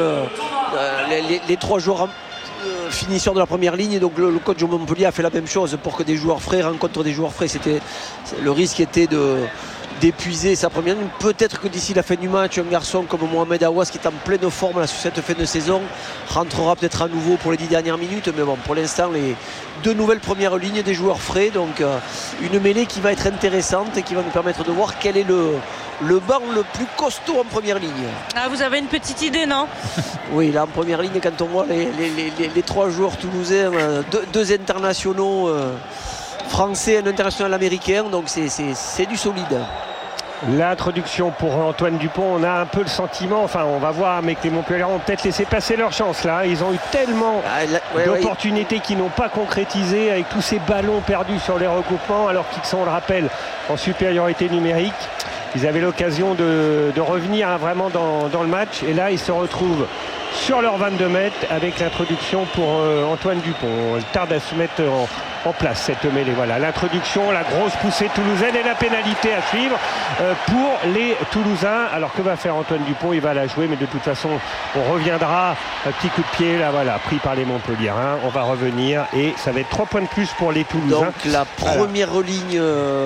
les 3 joueurs finisseurs de la première ligne. Donc le coach de Montpellier a fait la même chose pour que des joueurs frais rencontrent des joueurs frais. Le risque était d'épuiser sa première ligne. Peut-être que d'ici la fin du match, un garçon comme Mohamed Aouas, qui est en pleine forme là, sur cette fin de saison, rentrera peut-être à nouveau pour les 10 dernières minutes. Mais bon, pour l'instant, les 2 nouvelles premières lignes, des joueurs frais. Donc une mêlée qui va être intéressante et qui va nous permettre de voir quel est le banc le plus costaud en première ligne. Ah, vous avez une petite idée, non? Oui, là en première ligne, quand on voit les 3 joueurs toulousains, 2 internationaux français, un international américain, donc c'est du solide. L'introduction pour Antoine Dupont, on a un peu le sentiment, enfin on va voir, mais que les Montpelliérains ont peut-être laissé passer leur chance là. Ils ont eu tellement d'opportunités qui n'ont pas concrétisé, avec tous ces ballons perdus sur les recoupements, alors qu'ils sont, on le rappelle, en supériorité numérique. Ils avaient l'occasion de revenir vraiment dans le match, et là ils se retrouvent sur leurs 22 mètres avec l'introduction pour Antoine Dupont. Il tarde à se mettre en place cette mêlée. Voilà l'introduction, la grosse poussée toulousaine et la pénalité à suivre pour les Toulousains. Alors que va faire Antoine Dupont? Il va la jouer, mais de toute façon on reviendra. Un petit coup de pied là, voilà, pris par les Montpelliérains. On va revenir et ça va être 3 points de plus pour les Toulousains. Donc la première ligne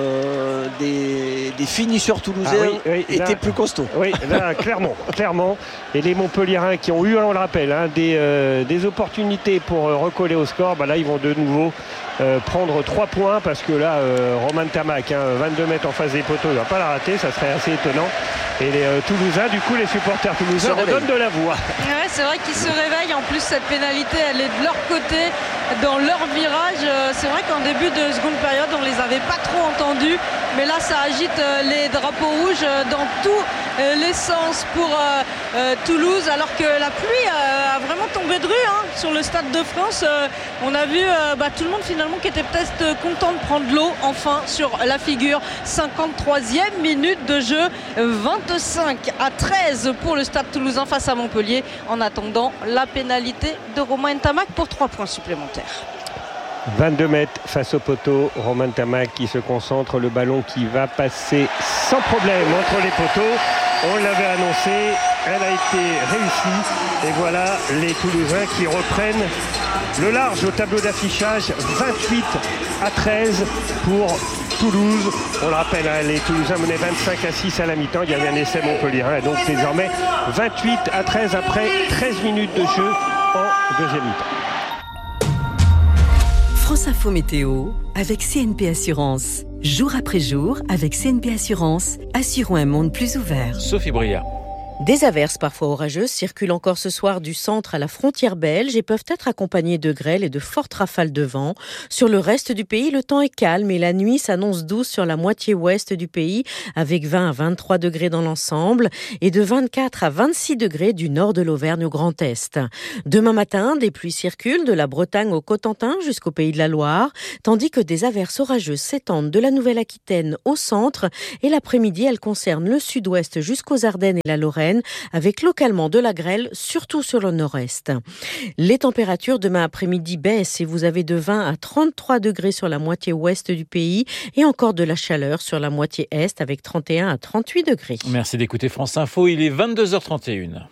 des finisseurs toulousains était plus costaud. Oui, là, clairement. Et les Montpelliérains qui ont eu, on le rappelle, des opportunités pour recoller au score, là ils vont de nouveau prendre 3 points, parce que là Romain Tamac, 22 mètres en face des poteaux, il ne va pas la rater, ça serait assez étonnant. Et les Toulousains, du coup les supporters toulousains redonnent de la voix. Ouais, c'est vrai qu'ils se réveillent. En plus cette pénalité, elle est de leur côté, dans leur virage. C'est vrai qu'en début de seconde période on les avait pas trop entendus, mais là ça agite les drapeaux rouges dans tous les sens pour Toulouse, alors que la pluie a vraiment tombé de rue sur le Stade de France. On a vu tout le monde finalement qui était peut-être content de prendre l'eau enfin sur la figure. 53e minute de jeu, 25-13 pour le Stade toulousain face à Montpellier, en attendant la pénalité de Romain Tamac pour 3 points supplémentaires. 22 mètres face au poteau, Romain Tamac qui se concentre, le ballon qui va passer sans problème entre les poteaux. On l'avait annoncé, elle a été réussie, et voilà les Toulousains qui reprennent le large au tableau d'affichage. 28-13 pour Toulouse. On le rappelle, les Toulousains menaient 25-6 à la mi-temps, il y avait un essai montpelliérain, et donc désormais 28-13 après 13 minutes de jeu en deuxième mi-temps. France Info Météo avec CNP Assurance. Jour après jour, avec CNP Assurance, assurons un monde plus ouvert. Sophie Briard. Des averses parfois orageuses circulent encore ce soir du centre à la frontière belge et peuvent être accompagnées de grêle et de fortes rafales de vent. Sur le reste du pays, le temps est calme et la nuit s'annonce douce sur la moitié ouest du pays avec 20 à 23 degrés dans l'ensemble et de 24 à 26 degrés du nord de l'Auvergne au Grand Est. Demain matin, des pluies circulent de la Bretagne au Cotentin jusqu'au Pays de la Loire, tandis que des averses orageuses s'étendent de la Nouvelle-Aquitaine au centre et l'après-midi, elles concernent le sud-ouest jusqu'aux Ardennes et la Lorraine, avec localement de la grêle, surtout sur le nord-est. Les températures demain après-midi baissent et vous avez de 20 à 33 degrés sur la moitié ouest du pays et encore de la chaleur sur la moitié est avec 31 à 38 degrés. Merci d'écouter France Info, il est 22h31.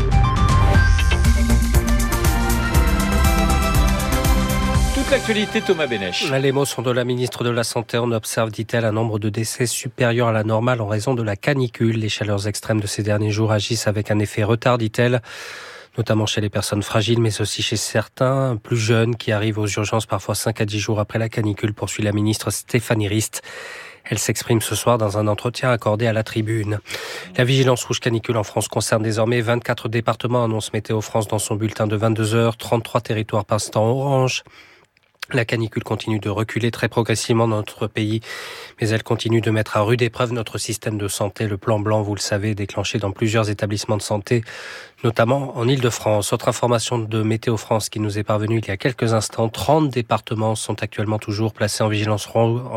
L'actualité, Thomas Bénèche. Les mots sont de la ministre de la Santé. On observe, dit-elle, un nombre de décès supérieur à la normale en raison de la canicule. Les chaleurs extrêmes de ces derniers jours agissent avec un effet retard, dit-elle, notamment chez les personnes fragiles, mais aussi chez certains plus jeunes qui arrivent aux urgences parfois 5 à 10 jours après la canicule, poursuit la ministre Stéphanie Rist. Elle s'exprime ce soir dans un entretien accordé à la Tribune. La vigilance rouge canicule en France concerne désormais 24 départements, annonce Météo France dans son bulletin de 22h, 33 territoires passent en orange. La canicule continue de reculer très progressivement dans notre pays, mais elle continue de mettre à rude épreuve notre système de santé. Le plan blanc, vous le savez, déclenché dans plusieurs établissements de santé, notamment en Île-de-France. Autre information de Météo France qui nous est parvenue il y a quelques instants, 30 départements sont actuellement toujours placés en vigilance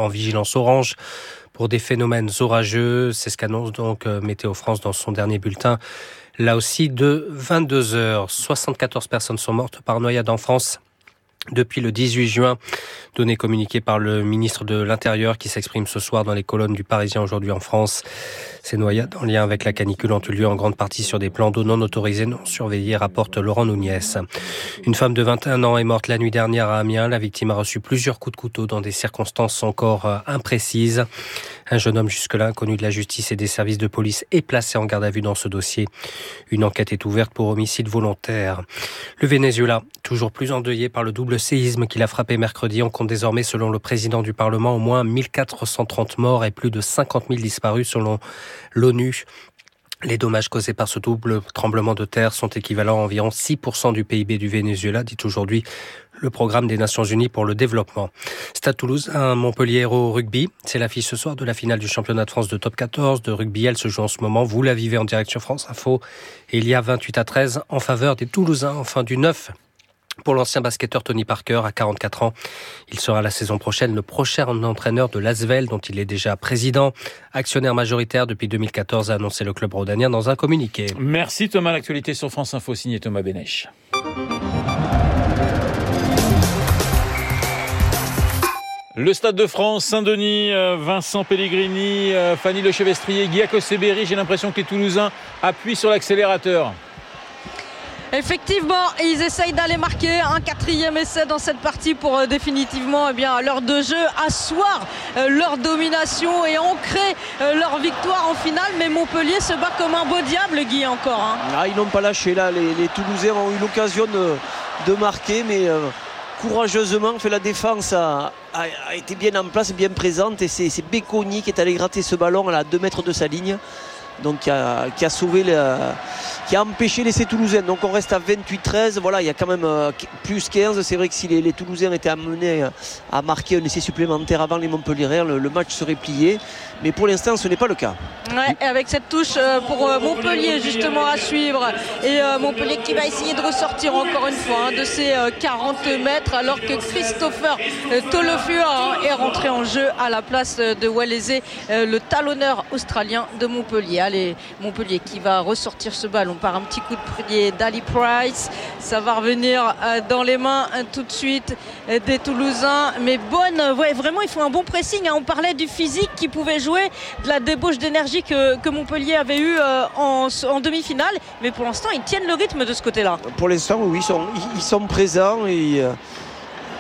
orange pour des phénomènes orageux. C'est ce qu'annonce donc Météo France dans son dernier bulletin. Là aussi, de 22h, 74 personnes sont mortes par noyade en France depuis le 18 juin, données communiquées par le ministre de l'Intérieur qui s'exprime ce soir dans les colonnes du Parisien aujourd'hui en France. Ces noyades en lien avec la canicule ont eu lieu en grande partie sur des plans d'eau non autorisés, non surveillés, rapporte Laurent Nouniès. Une femme de 21 ans est morte la nuit dernière à Amiens. La victime a reçu plusieurs coups de couteau dans des circonstances encore imprécises. Un jeune homme jusque-là inconnu de la justice et des services de police est placé en garde à vue dans ce dossier. Une enquête est ouverte pour homicide volontaire. Le Venezuela, toujours plus endeuillé par le double séisme qui l'a frappé mercredi. On compte désormais, selon le président du Parlement, au moins 1430 morts et plus de 50 000 disparus selon l'ONU. Les dommages causés par ce double tremblement de terre sont équivalents à environ 6% du PIB du Venezuela, dit aujourd'hui le programme des Nations Unies pour le développement. Stade Toulouse, un Montpellier au rugby. C'est l'affiche ce soir de la finale du championnat de France de top 14 de rugby. Elle se joue en ce moment. Vous la vivez en direct sur France Info. Et il y a 28-13 en faveur des Toulousains en fin du 9. Pour l'ancien basketteur Tony Parker, à 44 ans, il sera la saison prochaine le prochain entraîneur de l'Asvel, dont il est déjà président. Actionnaire majoritaire depuis 2014, a annoncé le club rhodanien dans un communiqué. Merci Thomas, l'actualité sur France Info, signé Thomas Bénèche. Le Stade de France, Saint-Denis, Vincent Pellegrini, Fanny Lechevestrier, Guy Akoseberi, j'ai l'impression que les Toulousains appuient sur l'accélérateur. Effectivement, ils essayent d'aller marquer un 4e essai dans cette partie pour définitivement, à l'heure de jeu, asseoir leur domination et ancrer leur victoire en finale. Mais Montpellier se bat comme un beau diable, Guy, encore. Ils n'ont pas lâché là. Les Toulousains ont eu l'occasion de marquer, mais courageusement, la défense a été bien en place, bien présente. Et c'est Béconi qui est allé gratter ce ballon à 2 mètres de sa ligne. Donc qui a sauvé qui a empêché l'essai toulousain. Donc on reste à 28-13. Voilà, il y a quand même plus 15. C'est vrai que si les Toulousains étaient amenés à marquer un essai supplémentaire avant les Montpelliérains, le match serait plié. Mais pour l'instant, ce n'est pas le cas. Ouais, et avec cette touche pour Montpellier justement à suivre. Et Montpellier qui va essayer de ressortir encore une fois de ses 40 mètres alors que Christopher Tolofua est rentré en jeu à la place de Walese, le talonneur australien de Montpellier. Allez, Montpellier qui va ressortir ce ballon par un petit coup de pied d'Ali Price. Ça va revenir dans les mains tout de suite des Toulousains. Mais vraiment, ils font un bon pressing. On parlait du physique qui pouvait jouer, de la débauche d'énergie que Montpellier avait eu en demi-finale. Mais pour l'instant, ils tiennent le rythme de ce côté-là. Pour l'instant, oui, ils sont présents et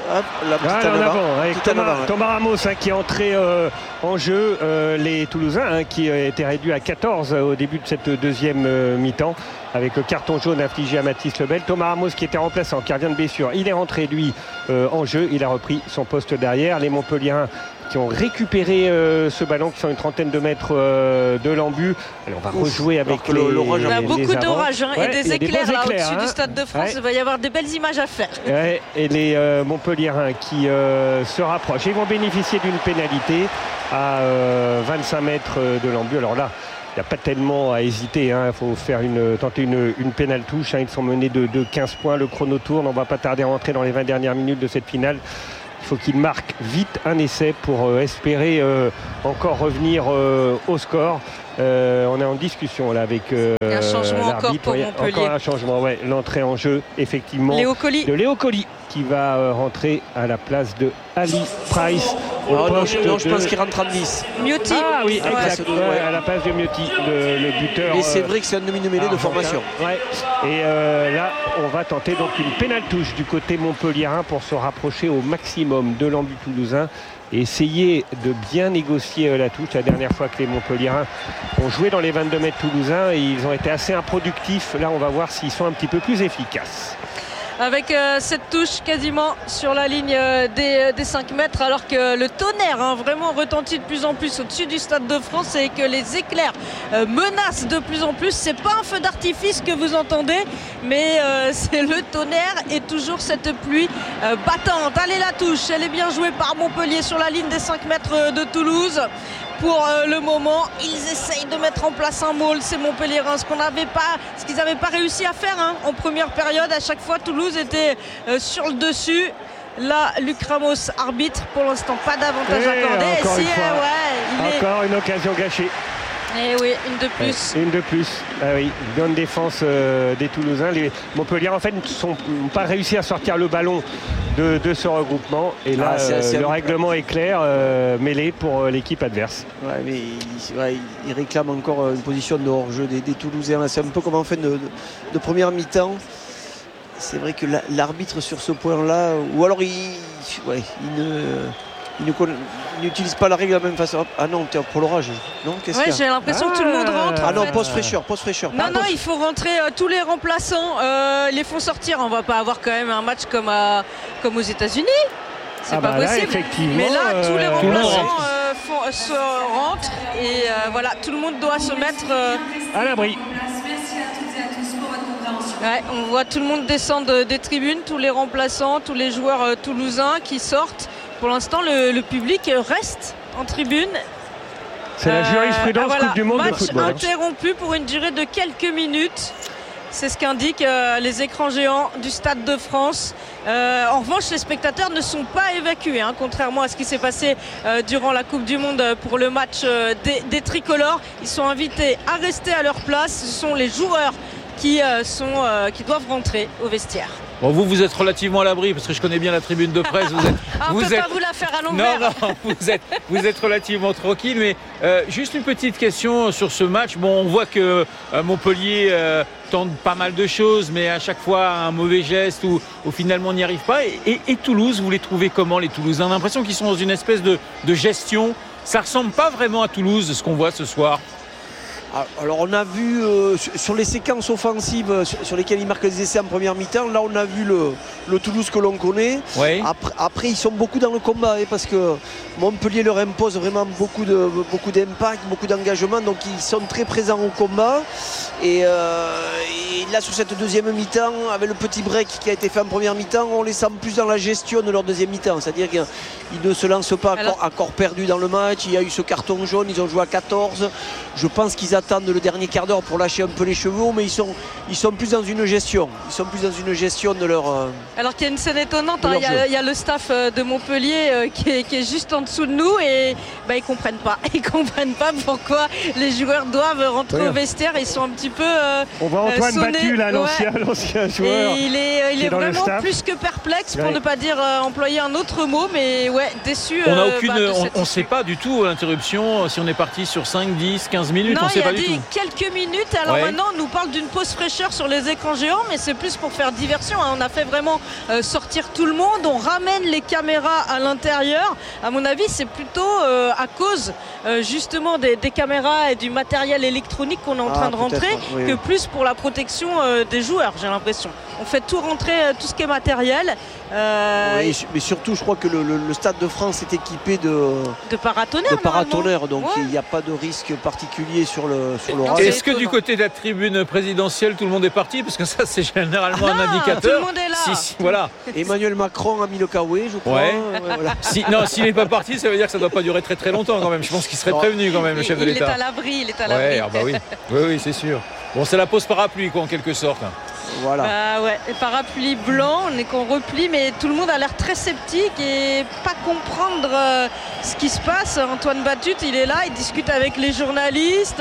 Thomas Ramos qui est entré en jeu. Les Toulousains qui étaient réduits à 14 au début de cette deuxième mi-temps avec le carton jaune infligé à Mathis Lebel. Thomas Ramos qui était remplaçant, qui revient de blessure, il est rentré lui en jeu, il a repris son poste derrière. Les Montpelliérains qui ont récupéré ce ballon qui sont une trentaine de mètres de l'embut. Alors on va rejouer avec l'orage. Il y a beaucoup d'orage et des éclairs là au-dessus du Stade de France. Il va y avoir des belles images à faire. Et les Montpelliérains qui se rapprochent. Ils vont bénéficier d'une pénalité à 25 mètres de l'embut. Alors là, il n'y a pas tellement à hésiter. Il faut tenter une pénale touche. Ils sont menés de 15 points. Le chrono tourne. On ne va pas tarder à rentrer dans les 20 dernières minutes de cette finale. Il faut qu'il marque vite un essai pour espérer encore revenir au score. On est en discussion là avec un changement encore pour Montpellier. Encore un changement, l'entrée en jeu effectivement de Léo Colli qui va rentrer à la place de Ali Price. Je pense qu'il rentre en 10. Miotti. Ah oui, exact. À la place de Miotti, le buteur. Et c'est vrai que c'est un demi-mêlée de formation. Et là, on va tenter donc une pénale touche du côté montpelliérain pour se rapprocher au maximum de l'embut toulousain et essayer de bien négocier la touche. La dernière fois que les Montpelliérains ont joué dans les 22 mètres toulousains, ils ont été assez improductifs. Là, on va voir s'ils sont un petit peu plus efficaces. Avec cette touche quasiment sur la ligne des 5 mètres, alors que le tonnerre vraiment retentit de plus en plus au-dessus du Stade de France et que les éclairs menacent de plus en plus. C'est pas un feu d'artifice que vous entendez, mais c'est le tonnerre et toujours cette pluie battante. Allez, la touche, elle est bien jouée par Montpellier sur la ligne des 5 mètres de Toulouse. Pour le moment, ils essayent de mettre en place un maul, ces Montpelliérains, ce qu'ils n'avaient pas réussi à faire en première période. À chaque fois, Toulouse était sur le dessus. Là, Luc Ramos arbitre. Pour l'instant, pas d'avantage accordé. Encore une occasion gâchée. Et oui, une de plus. Une de plus. Ah oui, bonne défense des Toulousains. Les Montpellier, en fait, n'ont pas réussi à sortir le ballon de ce regroupement. Et là, le règlement est clair, mêlé pour l'équipe adverse. Mais il réclame encore une position de hors-jeu des Toulousains. C'est un peu comme en fin de première mi-temps. C'est vrai que l'arbitre sur ce point-là, ou alors il n'utilise pas la règle de la même façon. Ah non, pour l'orage. Non, qu'est-ce qu'il y a ? J'ai l'impression que tout le monde rentre. Ah non, pause fraîcheur. Non, il faut rentrer tous les remplaçants. Les font sortir. On va pas avoir quand même un match comme aux États-Unis. C'est pas possible. Là, mais là, tous les remplaçants rentrent et tout le monde doit se mettre à l'abri. On voit tout le monde descendre des tribunes, tous les remplaçants, tous les joueurs toulousains qui sortent. Pour l'instant, le public reste en tribune. C'est la jurisprudence Coupe du Monde de football. Match interrompu pour une durée de quelques minutes. C'est ce qu'indiquent les écrans géants du Stade de France. En revanche, les spectateurs ne sont pas évacués, contrairement à ce qui s'est passé durant la Coupe du Monde pour le match des tricolores. Ils sont invités à rester à leur place. Ce sont les joueurs qui doivent rentrer au vestiaire. Bon, vous êtes relativement à l'abri parce que je connais bien la tribune de presse. On ne peut pas vous la faire à l'envers. Non, vous êtes relativement tranquille. Mais juste une petite question sur ce match. Bon, on voit que Montpellier tente pas mal de choses, mais à chaque fois un mauvais geste ou finalement on n'y arrive pas. Et Toulouse, vous les trouvez comment, les Toulousains ? On a l'impression qu'ils sont dans une espèce de gestion. Ça ressemble pas vraiment à Toulouse, ce qu'on voit ce soir. Alors on a vu sur les séquences offensives sur lesquelles ils marquent des essais en première mi-temps, là on a vu le Toulouse que l'on connaît. Oui. Après ils sont beaucoup dans le combat parce que Montpellier leur impose vraiment beaucoup d'impact, beaucoup d'engagement, donc ils sont très présents au combat. Et là sur cette deuxième mi-temps, avec le petit break qui a été fait en première mi-temps, on les sent plus dans la gestion de leur deuxième mi-temps, c'est-à-dire qu'ils ne se lancent pas à corps perdu dans le match. Il y a eu ce carton jaune, ils ont joué à 14. Je pense qu'ils attendent le dernier quart d'heure pour lâcher un peu les chevaux, mais ils sont plus dans une gestion. Ils sont plus dans une gestion de leur. Alors qu'il y a une scène étonnante, il y a le staff de Montpellier qui est juste en dessous de nous et ils comprennent pas. Ils comprennent pas pourquoi les joueurs doivent rentrer au vestiaire. Ils sont un petit peu on voit Antoine sonnés Batu, là, l'ancien joueur. Et il est vraiment plus que perplexe, pour ne pas dire employer un autre mot, mais ouais, déçu. On ne sait pas du tout l'interruption, si on est parti sur 5, 10, 15 minutes, non, on ne sait pas du tout. Il y a quelques minutes, alors maintenant on nous parle d'une pause fraîcheur sur les écrans géants, mais c'est plus pour faire diversion. On a fait vraiment sortir tout le monde, on ramène les caméras à l'intérieur. À mon avis, c'est plutôt à cause justement des caméras et du matériel électronique qu'on est en train de rentrer, que plus pour la protection des joueurs, j'ai l'impression. On fait tout rentrer, tout ce qui est matériel. Mais surtout, je crois que le Stade de France est équipé de paratonnerres, donc il n'y a pas de risque particulier sur l'orage. Est-ce que du côté de la tribune présidentielle, tout le monde est parti? Parce que ça, c'est généralement un indicateur. Tout le monde est là. Voilà. Emmanuel Macron a mis le Kawaii, je crois. Voilà. S'il n'est pas parti, ça veut dire que ça ne doit pas durer très très longtemps quand même. Je pense qu'il serait prévenu quand même, le chef de l'État. Il est à l'abri. Oui, c'est sûr. Bon, c'est la pause parapluie, quoi, en quelque sorte. Voilà. Parapluie blanc, on est qu'on replie, mais tout le monde a l'air très sceptique et pas comprendre ce qui se passe. Antoine Batut, il est là, il discute avec les journalistes.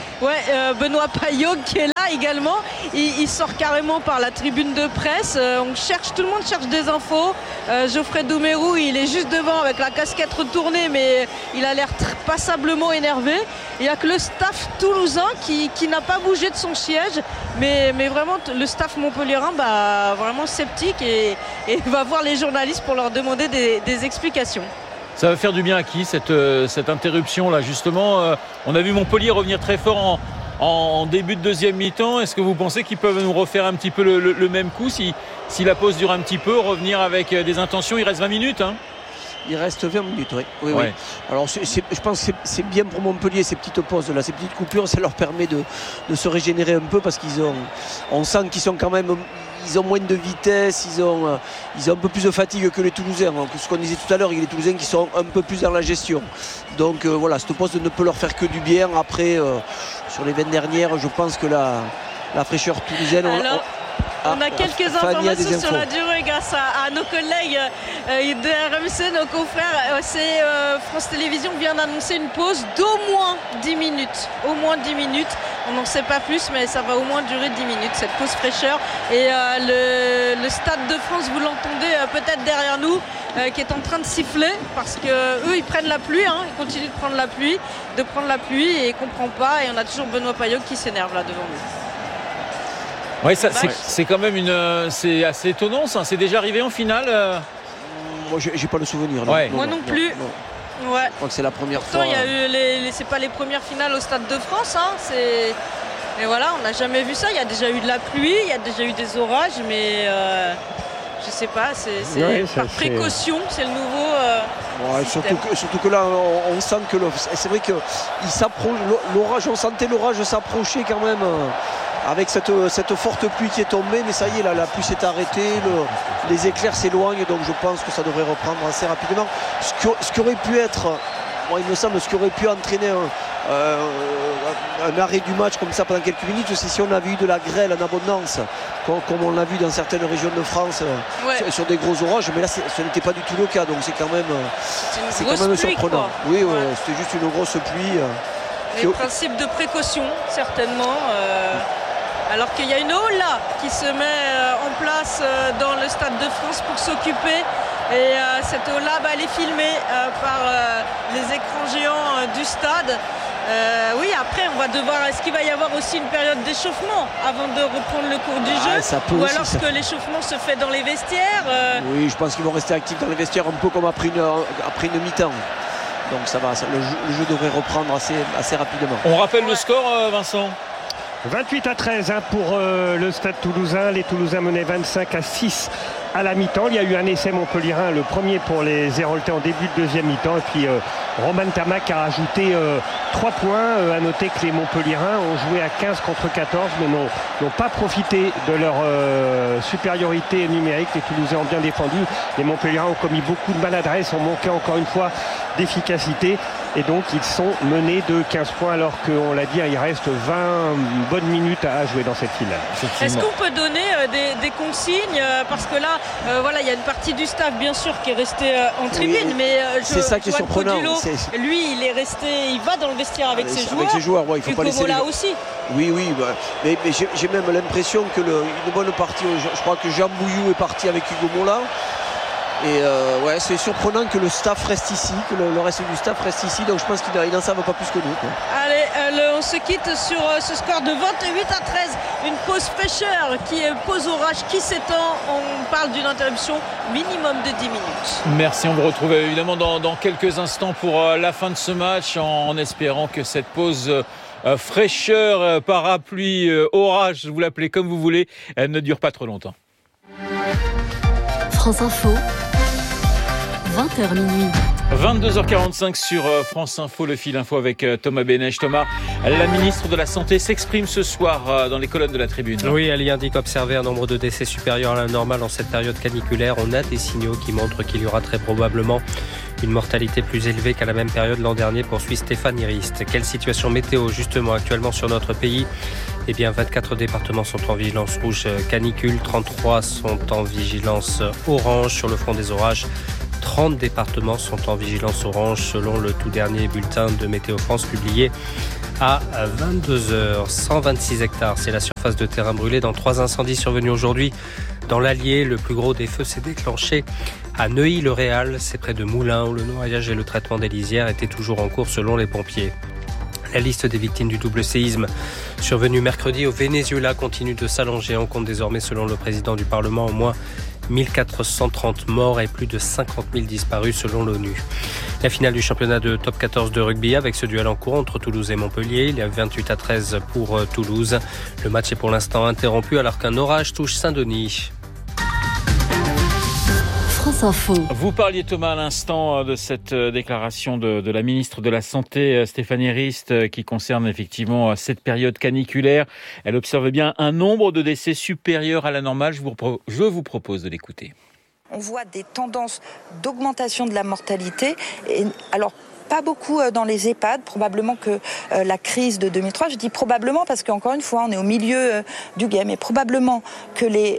Benoît Paillot qui est là également. Il sort carrément par la tribune de presse. Tout le monde cherche des infos. Geoffrey Doumerou, il est juste devant avec la casquette retournée, mais il a l'air passablement énervé. Il n'y a que le staff toulousain qui n'a pas bougé de son siège, mais vraiment le staff montpelliérain vraiment sceptique et va voir les journalistes pour leur demander des explications. Ça va faire du bien à qui cette interruption là justement? On a vu Montpellier revenir très fort en début de deuxième mi-temps. Est-ce que vous pensez qu'ils peuvent nous refaire un petit peu le même coup si la pause dure un petit peu, revenir avec des intentions? Il reste 20 minutes Il reste 20 minutes, oui. Alors je pense que c'est bien pour Montpellier, ces petites pauses là, ces petites coupures, ça leur permet de se régénérer un peu, parce on sent qu'ils sont quand même, ils ont moins de vitesse, ils ont un peu plus de fatigue que les Toulousains. Donc, ce qu'on disait tout à l'heure, il y a les Toulousains qui sont un peu plus dans la gestion. Donc cette pause ne peut leur faire que du bien. Après, sur les 20 dernières, je pense que la fraîcheur toulousaine... On a quelques informations sur la durée grâce à nos collègues de RMC, nos confrères. France Télévisions vient d'annoncer une pause d'au moins 10 minutes. Au moins 10 minutes. On n'en sait pas plus, mais ça va au moins durer 10 minutes, cette pause fraîcheur. Et le Stade de France, vous l'entendez peut-être derrière nous, qui est en train de siffler, parce qu'eux, ils prennent la pluie. Ils continuent de prendre la pluie et ils ne comprennent pas. Et on a toujours Benoît Paillot qui s'énerve là devant nous. Oui, c'est quand même c'est assez étonnant, ça. C'est déjà arrivé en finale. Moi, j'ai pas le souvenir. Moi non plus. Non. Ouais. Je crois que c'est la première fois. Pourtant, il y a eu c'est pas les premières finales au Stade de France. Et voilà, on n'a jamais vu ça. Il y a déjà eu de la pluie, il y a déjà eu des orages, mais je sais pas. C'est par précaution, c'est le nouveau. Surtout que là, on sent que c'est vrai que l'orage, on sentait l'orage s'approcher quand même. Avec cette forte pluie qui est tombée, mais ça y est, là, la pluie s'est arrêtée, les éclairs s'éloignent, donc je pense que ça devrait reprendre assez rapidement. Ce qui aurait pu être, il me semble, ce qui aurait pu entraîner un arrêt du match comme ça pendant quelques minutes, c'est si on avait eu de la grêle en abondance, comme on l'a vu dans certaines régions de France, sur des gros orages, mais là ce n'était pas du tout le cas, donc c'est quand même surprenant. Oui, c'était juste une grosse pluie. Les principes de précaution, certainement. Alors qu'il y a une halle là qui se met en place dans le Stade de France pour s'occuper. Et cette halle là, elle est filmée par les écrans géants du stade. Après on va devoir. Est-ce qu'il va y avoir aussi une période d'échauffement avant de reprendre le cours du jeu? Ou alors est-ce que l'échauffement se fait dans les vestiaires? Oui, je pense qu'ils vont rester actifs dans les vestiaires, un peu comme après une mi-temps. Donc ça va, le jeu devrait reprendre assez rapidement. On rappelle le score, Vincent? 28-13 pour le Stade toulousain. Les Toulousains menaient 25-6 à la mi-temps. Il y a eu un essai montpelliérain, le premier pour les Héroltais en début de deuxième mi-temps. Et puis Roman Tamac a rajouté 3 points. À noter que les Montpelliérains ont joué à 15 contre 14, mais n'ont pas profité de leur supériorité numérique. Les Toulousains ont bien défendu. Les Montpelliérains ont commis beaucoup de maladresse, ont manqué encore une fois d'efficacité. Et donc ils sont menés de 15 points alors qu'on l'a dit, il reste 20 bonnes minutes à jouer dans cette finale. Est-ce qu'on peut donner des consignes parce que là, il y a une partie du staff bien sûr qui est restée en tribune, mais c'est ça qui est surprenant. Lui, il est resté, il va dans le vestiaire avec ses joueurs. Avec ses joueurs, il faut pas laisser. Là aussi. Oui, mais j'ai même l'impression que une bonne partie. Je crois que Jean Bouillou est parti avec Hugo Mola. Et c'est surprenant que le staff reste ici, que le reste du staff reste ici. Donc je pense qu'ils n'en savent pas plus que nous. Allez, on se quitte sur ce score de 28-13. Une pause fraîcheur pause orage qui s'étend. On parle d'une interruption minimum de 10 minutes. Merci, on vous retrouve évidemment dans quelques instants pour la fin de ce match en espérant que cette pause fraîcheur, parapluie, orage, vous l'appelez comme vous voulez, elle ne dure pas trop longtemps. France Info, 20h minuit. 22h45 sur France Info, le fil info avec Thomas Bénèche. Thomas, la ministre de la Santé s'exprime ce soir dans les colonnes de la Tribune. Oui, elle y indique observer un nombre de décès supérieur à la normale en cette période caniculaire. On a des signaux qui montrent qu'il y aura très probablement une mortalité plus élevée qu'à la même période l'an dernier, poursuit Stéphanie Rist. Quelle situation météo justement actuellement sur notre pays ? 24 départements sont en vigilance rouge canicule, 33 sont en vigilance orange sur le front des orages. 30 départements sont en vigilance orange selon le tout dernier bulletin de Météo France publié à 22h. 126 hectares, c'est la surface de terrain brûlée dans 3 incendies survenus aujourd'hui. Dans l'Allier, le plus gros des feux s'est déclenché à Neuilly-le-Réal. C'est près de Moulins où le noyage et le traitement des lisières étaient toujours en cours selon les pompiers. La liste des victimes du double séisme survenu mercredi au Venezuela continue de s'allonger. On compte désormais, selon le président du Parlement, au moins 1430 morts et plus de 50 000 disparus selon l'ONU. La finale du championnat de top 14 de rugby avec ce duel en cours entre Toulouse et Montpellier. Il y a 28-13 pour Toulouse. Le match est pour l'instant interrompu alors qu'un orage touche Saint-Denis. France Info. Vous parliez, Thomas, à l'instant de cette déclaration de la ministre de la Santé, Stéphanie Rist, qui concerne effectivement cette période caniculaire. Elle observe bien un nombre de décès supérieur à la normale. Je vous propose de l'écouter. On voit des tendances d'augmentation de la mortalité. Pas beaucoup dans les EHPAD, probablement que la crise de 2003, je dis probablement parce qu'encore une fois on est au milieu du game, et probablement que les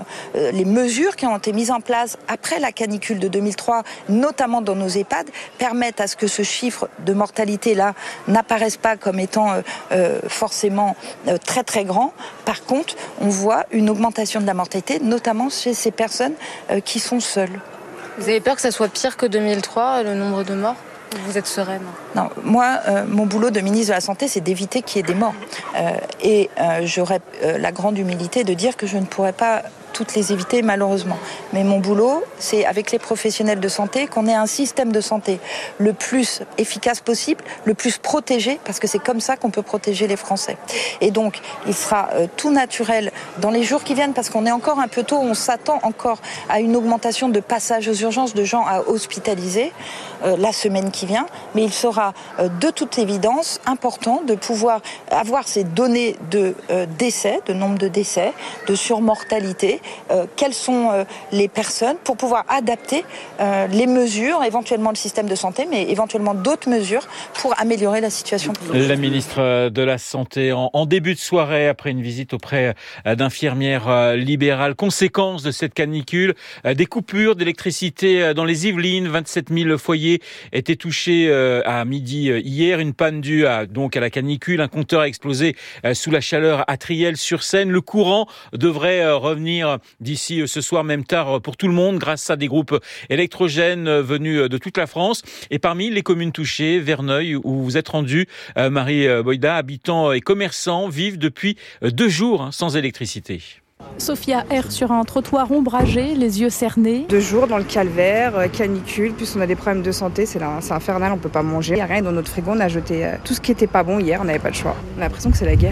mesures qui ont été mises en place après la canicule de 2003, notamment dans nos EHPAD, permettent à ce que ce chiffre de mortalité là n'apparaisse pas comme étant forcément très très grand. Par contre, on voit une augmentation de la mortalité, notamment chez ces personnes qui sont seules. Vous avez peur que ça soit pire que 2003, le nombre de morts ? Vous êtes sereine? Non, moi, mon boulot de ministre de la Santé, c'est d'éviter qu'il y ait des morts. J'aurais la grande humilité de dire que je ne pourrais pas toutes les éviter, malheureusement. Mais mon boulot, c'est avec les professionnels de santé qu'on ait un système de santé le plus efficace possible, le plus protégé, parce que c'est comme ça qu'on peut protéger les Français. Et donc, il sera tout naturel dans les jours qui viennent, parce qu'on est encore un peu tôt, on s'attend encore à une augmentation de passages aux urgences, de gens à hospitaliser la semaine qui vient, mais il sera de toute évidence important de pouvoir avoir ces données de décès, de nombre de décès, de surmortalité, quelles sont les personnes, pour pouvoir adapter les mesures, éventuellement le système de santé, mais éventuellement d'autres mesures pour améliorer la situation. La ministre de la Santé en début de soirée, après une visite auprès d'infirmières libérales. Conséquence de cette canicule, des coupures d'électricité dans les Yvelines, 27 000 foyers étaient touchés à midi hier. Une panne due à la canicule. Un compteur a explosé sous la chaleur à Triel-sur-Seine. Le courant devrait revenir d'ici ce soir, même tard pour tout le monde, grâce à des groupes électrogènes venus de toute la France. Et parmi les communes touchées, Verneuil, où vous êtes rendu, Marie Boyda, habitants et commerçants vivent depuis 2 jours sans électricité. Sophia erre sur un trottoir ombragé, les yeux cernés. 2 jours dans le calvaire, canicule, plus on a des problèmes de santé, c'est infernal, on peut pas manger. Il n'y a rien dans notre frigo, on a jeté tout ce qui était pas bon hier, on n'avait pas le choix. On a l'impression que c'est la guerre.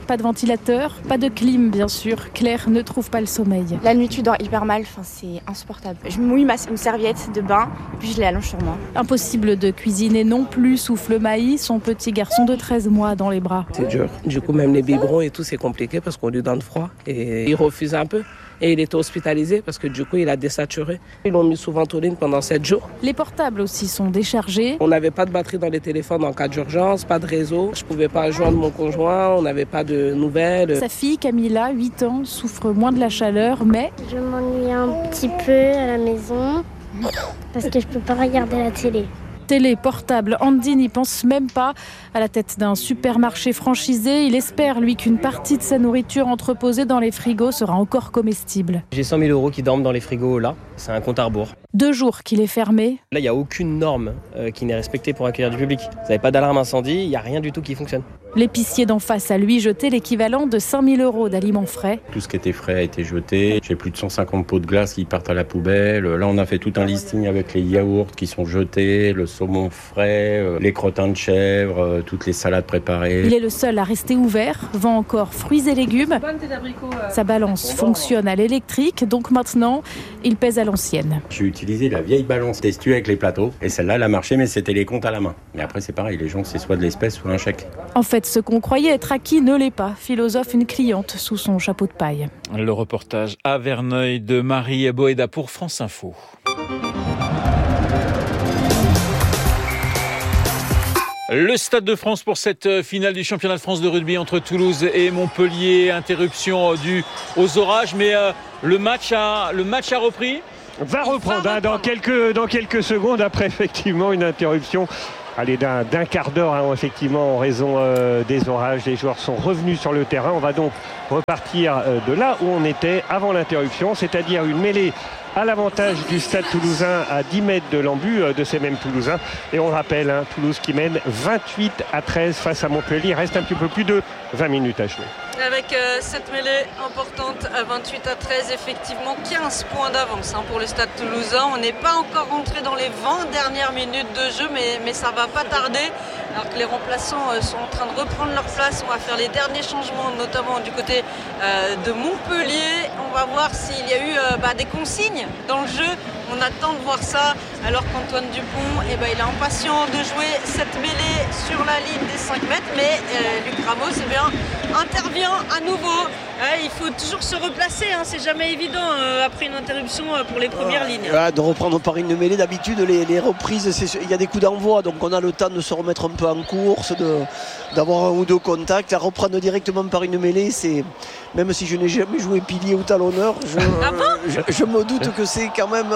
pas de ventilateur, pas de clim bien sûr. Claire ne trouve pas le sommeil. La nuit, tu dors hyper mal, c'est insupportable. Je mouille une serviette de bain, puis je l'allonge sur moi. Impossible de cuisiner non plus, souffle Maï, son petit garçon de 13 mois dans les bras. C'est dur. Du coup, même les biberons et tout, c'est compliqué parce qu'on lui donne froid. Et il refuse un peu. Et il était hospitalisé parce que du coup, il a désaturé. Ils l'ont mis sous ventoline pendant 7 jours. Les portables aussi sont déchargés. On n'avait pas de batterie dans les téléphones en cas d'urgence, pas de réseau. Je ne pouvais pas joindre mon conjoint, on n'avait pas de nouvelles. Sa fille, Camilla, 8 ans, souffre moins de la chaleur, mais... Je m'ennuie un petit peu à la maison parce que je ne peux pas regarder la télé. Télé, portable, Andy n'y pense même pas. À la tête d'un supermarché franchisé, il espère, lui, qu'une partie de sa nourriture entreposée dans les frigos sera encore comestible. J'ai 100 000 € qui dorment dans les frigos là, c'est un compte à rebours. 2 jours qu'il est fermé. Là, il n'y a aucune norme qui n'est respectée pour accueillir du public. Vous n'avez pas d'alarme incendie, il n'y a rien du tout qui fonctionne. L'épicier d'en face a lui jeté l'équivalent de 5 000 € d'aliments frais. Tout ce qui était frais a été jeté. J'ai plus de 150 pots de glace qui partent à la poubelle. Là, on a fait tout un listing avec les yaourts qui sont jetés, le saumon frais, les crottins de chèvre, toutes les salades préparées. Il est le seul à rester ouvert, vend encore fruits et légumes. Sa balance fonctionne à l'électrique, donc maintenant, il pèse à l'ancienne. J'ai utilisé la vieille balance testue avec les plateaux. Et celle-là, elle a marché, mais c'était les comptes à la main. Mais après, c'est pareil, les gens, c'est soit de l'espèce, soit un chèque. En fait, ce qu'on croyait être acquis ne l'est pas. Philosophe une cliente sous son chapeau de paille. Le reportage à Verneuil de Marie Boéda pour France Info. Le Stade de France pour cette finale du championnat de France de rugby entre Toulouse et Montpellier. Interruption due aux orages, mais le match a repris. Va reprendre dans quelques secondes après effectivement une interruption. Allez, d'un quart d'heure, effectivement, en raison des orages. Les joueurs sont revenus sur le terrain. On va donc repartir de là où on était avant l'interruption, c'est-à-dire une mêlée à l'avantage du Stade Toulousain à 10 mètres de l'embut de ces mêmes Toulousains. Et on rappelle, Toulouse qui mène 28-13 face à Montpellier. Il reste un petit peu plus de 20 minutes à jouer. Avec cette mêlée importante à 28-13, effectivement 15 points d'avance pour le Stade Toulousain. On n'est pas encore rentré dans les 20 dernières minutes de jeu, mais ça va pas tarder. Alors que les remplaçants sont en train de reprendre leur place. On va faire les derniers changements, notamment du côté de Montpellier. On va voir s'il y a eu des consignes dans le jeu. On attend de voir ça, alors qu'Antoine Dupont il est impatient de jouer cette mêlée sur la ligne des 5 mètres, mais Luc Ramos intervient à nouveau. Il faut toujours se replacer, c'est jamais évident après une interruption pour les premières lignes. De reprendre par une mêlée, d'habitude les reprises, il y a des coups d'envoi, donc on a le temps de se remettre un peu en course, d'avoir un ou deux contacts. À reprendre directement par une mêlée, même si je n'ai jamais joué pilier ou talonneur, je me doute que c'est quand même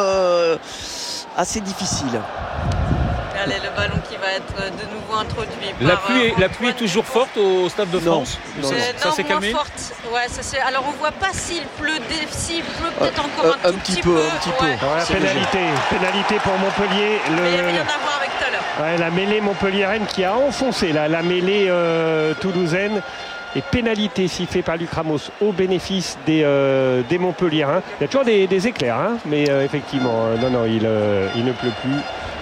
assez difficile. Allez, le ballon qui va être de nouveau introduit. La pluie est toujours forte au Stade de France. Ça s'est calmé. Forte. Ouais, alors on voit pas s'il pleut peut-être encore un petit peu. Ouais. Pénalité pour Montpellier. Il n'y avait rien à voir avec tout à l'heure. Ouais, la mêlée montpelliéraine qui a enfoncé la mêlée toulousaine. Et pénalité sifflée par Luc Ramos au bénéfice des Montpelliérains. Il y a toujours des éclairs, mais effectivement, il ne pleut plus.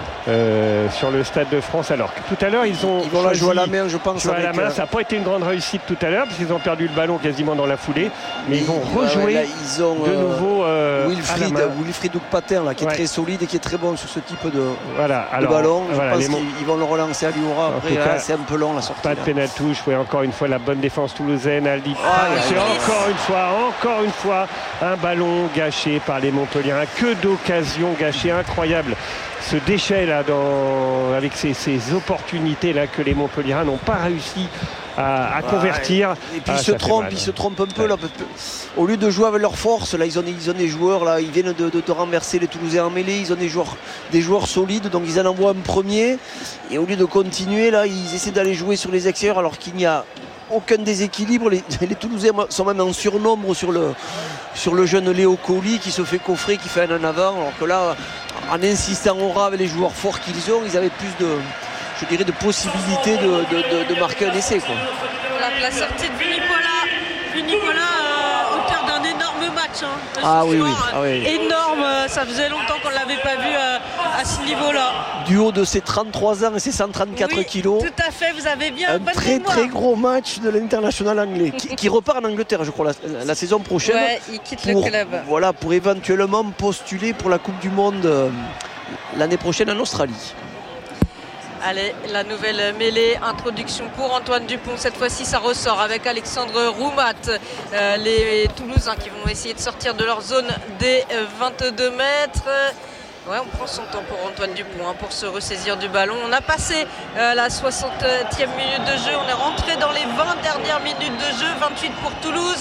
Sur le Stade de France, alors que tout à l'heure ils vont la jouer à la main, je pense. Jouer à la main, ça n'a pas été une grande réussite tout à l'heure parce qu'ils ont perdu le ballon quasiment dans la foulée, mais ils vont rejouer de nouveau Wilfried Oukpater qui est très solide et qui est très bon sur ce type de ballon. Je pense qu'ils vont le relancer à Lioura. Après, c'est un peu long la sortie. Pas de pénal-touche, encore une fois la bonne défense toulousaine. C'est encore une fois un ballon gâché par les Montpelliérains. Que d'occasions gâchées, incroyable. Ce déchet là avec ces opportunités là que les Montpelliérains n'ont pas réussi à convertir. Et puis ils se trompent un peu là. Au lieu de jouer avec leur force, là ils ont des joueurs là, ils viennent de renverser les Toulousains en mêlée, ils ont des joueurs solides, donc ils en envoient un premier. Et au lieu de continuer là, ils essaient d'aller jouer sur les extérieurs alors qu'il n'y a aucun déséquilibre. Les Toulousains sont même en surnombre sur le jeune Léo Colli qui se fait coffrer, qui fait un en avant, alors que là, en insistant au ras avec les joueurs forts qu'ils ont, ils avaient plus de possibilités de marquer un essai. La sortie de Vunipola, auteur d'un énorme match match. Oui. Énorme, ça faisait longtemps qu'on ne l'avait pas vu à ce niveau-là. Du haut de ses 33 ans et ses 134 kilos. Tout à fait, vous avez bien un très gros match de l'international anglais qui repart en Angleterre, je crois, la saison prochaine. Ouais, il quitte le club. Voilà, pour éventuellement postuler pour la Coupe du Monde l'année prochaine en Australie. Allez, la nouvelle mêlée, introduction pour Antoine Dupont. Cette fois-ci, ça ressort avec Alexandre Roumat. Les Toulousains qui vont essayer de sortir de leur zone des 22 mètres. Ouais, on prend son temps pour Antoine Dupont pour se ressaisir du ballon. On a passé la 60e minute de jeu. On est rentré dans les 20 dernières minutes de jeu. 28 pour Toulouse,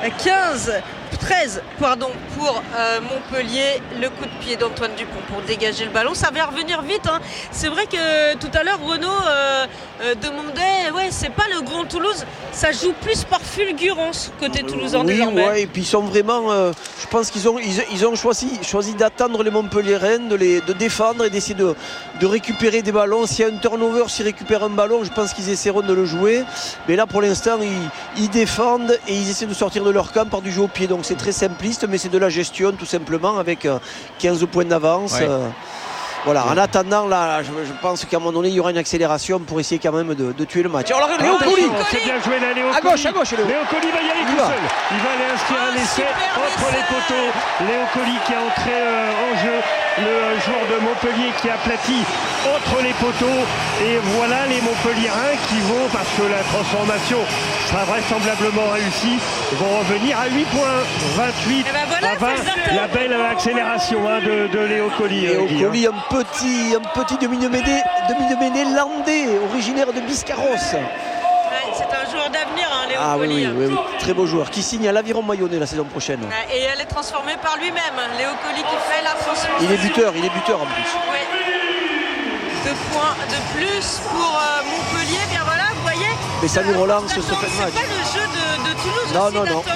13 pour Montpellier. Le coup de pied d'Antoine Dupont pour dégager le ballon. Ça va revenir vite. C'est vrai que tout à l'heure, Renaud demandait, c'est pas le grand Toulouse. Ça joue plus par fulgurance côté toulousain désormais. Oui, et puis ils sont vraiment... je pense qu'ils ont choisi d'attendre les Montpelliérains, de défendre et d'essayer de récupérer des ballons. S'il y a un turnover, s'ils récupèrent un ballon, je pense qu'ils essaieront de le jouer. Mais là, pour l'instant, ils défendent et ils essaient de sortir de leur camp par du jeu au pied. Donc c'est très simpliste, mais c'est de la gestion tout simplement avec 15 points d'avance. Ouais. Voilà, en attendant, là, je pense qu'à un moment donné, il y aura une accélération pour essayer quand même de tuer le match. Alors, Léo Colli, c'est bien joué là, Léo à gauche, Léo. Léo Colli va y aller tout seul. Il va aller inscrire un essai entre les poteaux. Léo Colli qui a entré en jeu. Le joueur de Montpellier qui aplatit entre les poteaux. Et voilà les Montpelliérains qui vont, parce que la transformation sera vraisemblablement réussie, vont revenir à 8 points. 28 à 20. La belle accélération de Léo Colli. Léo Colli, un petit demi-de-mêlée landais, originaire de Biscarrosse. C'est un joueur d'avenir, Léo Colli. Oui, très beau joueur, qui signe à l'Aviron Mayonnais la saison prochaine. Et elle est transformée par lui-même, Léo Colli qui fait la transformation. Il est buteur en plus. Oui. 2 points de plus pour Montpellier, bien voilà, vous voyez. Mais ça nous relance ce fait de match. C'est pas le jeu de Toulouse non, aussi, non.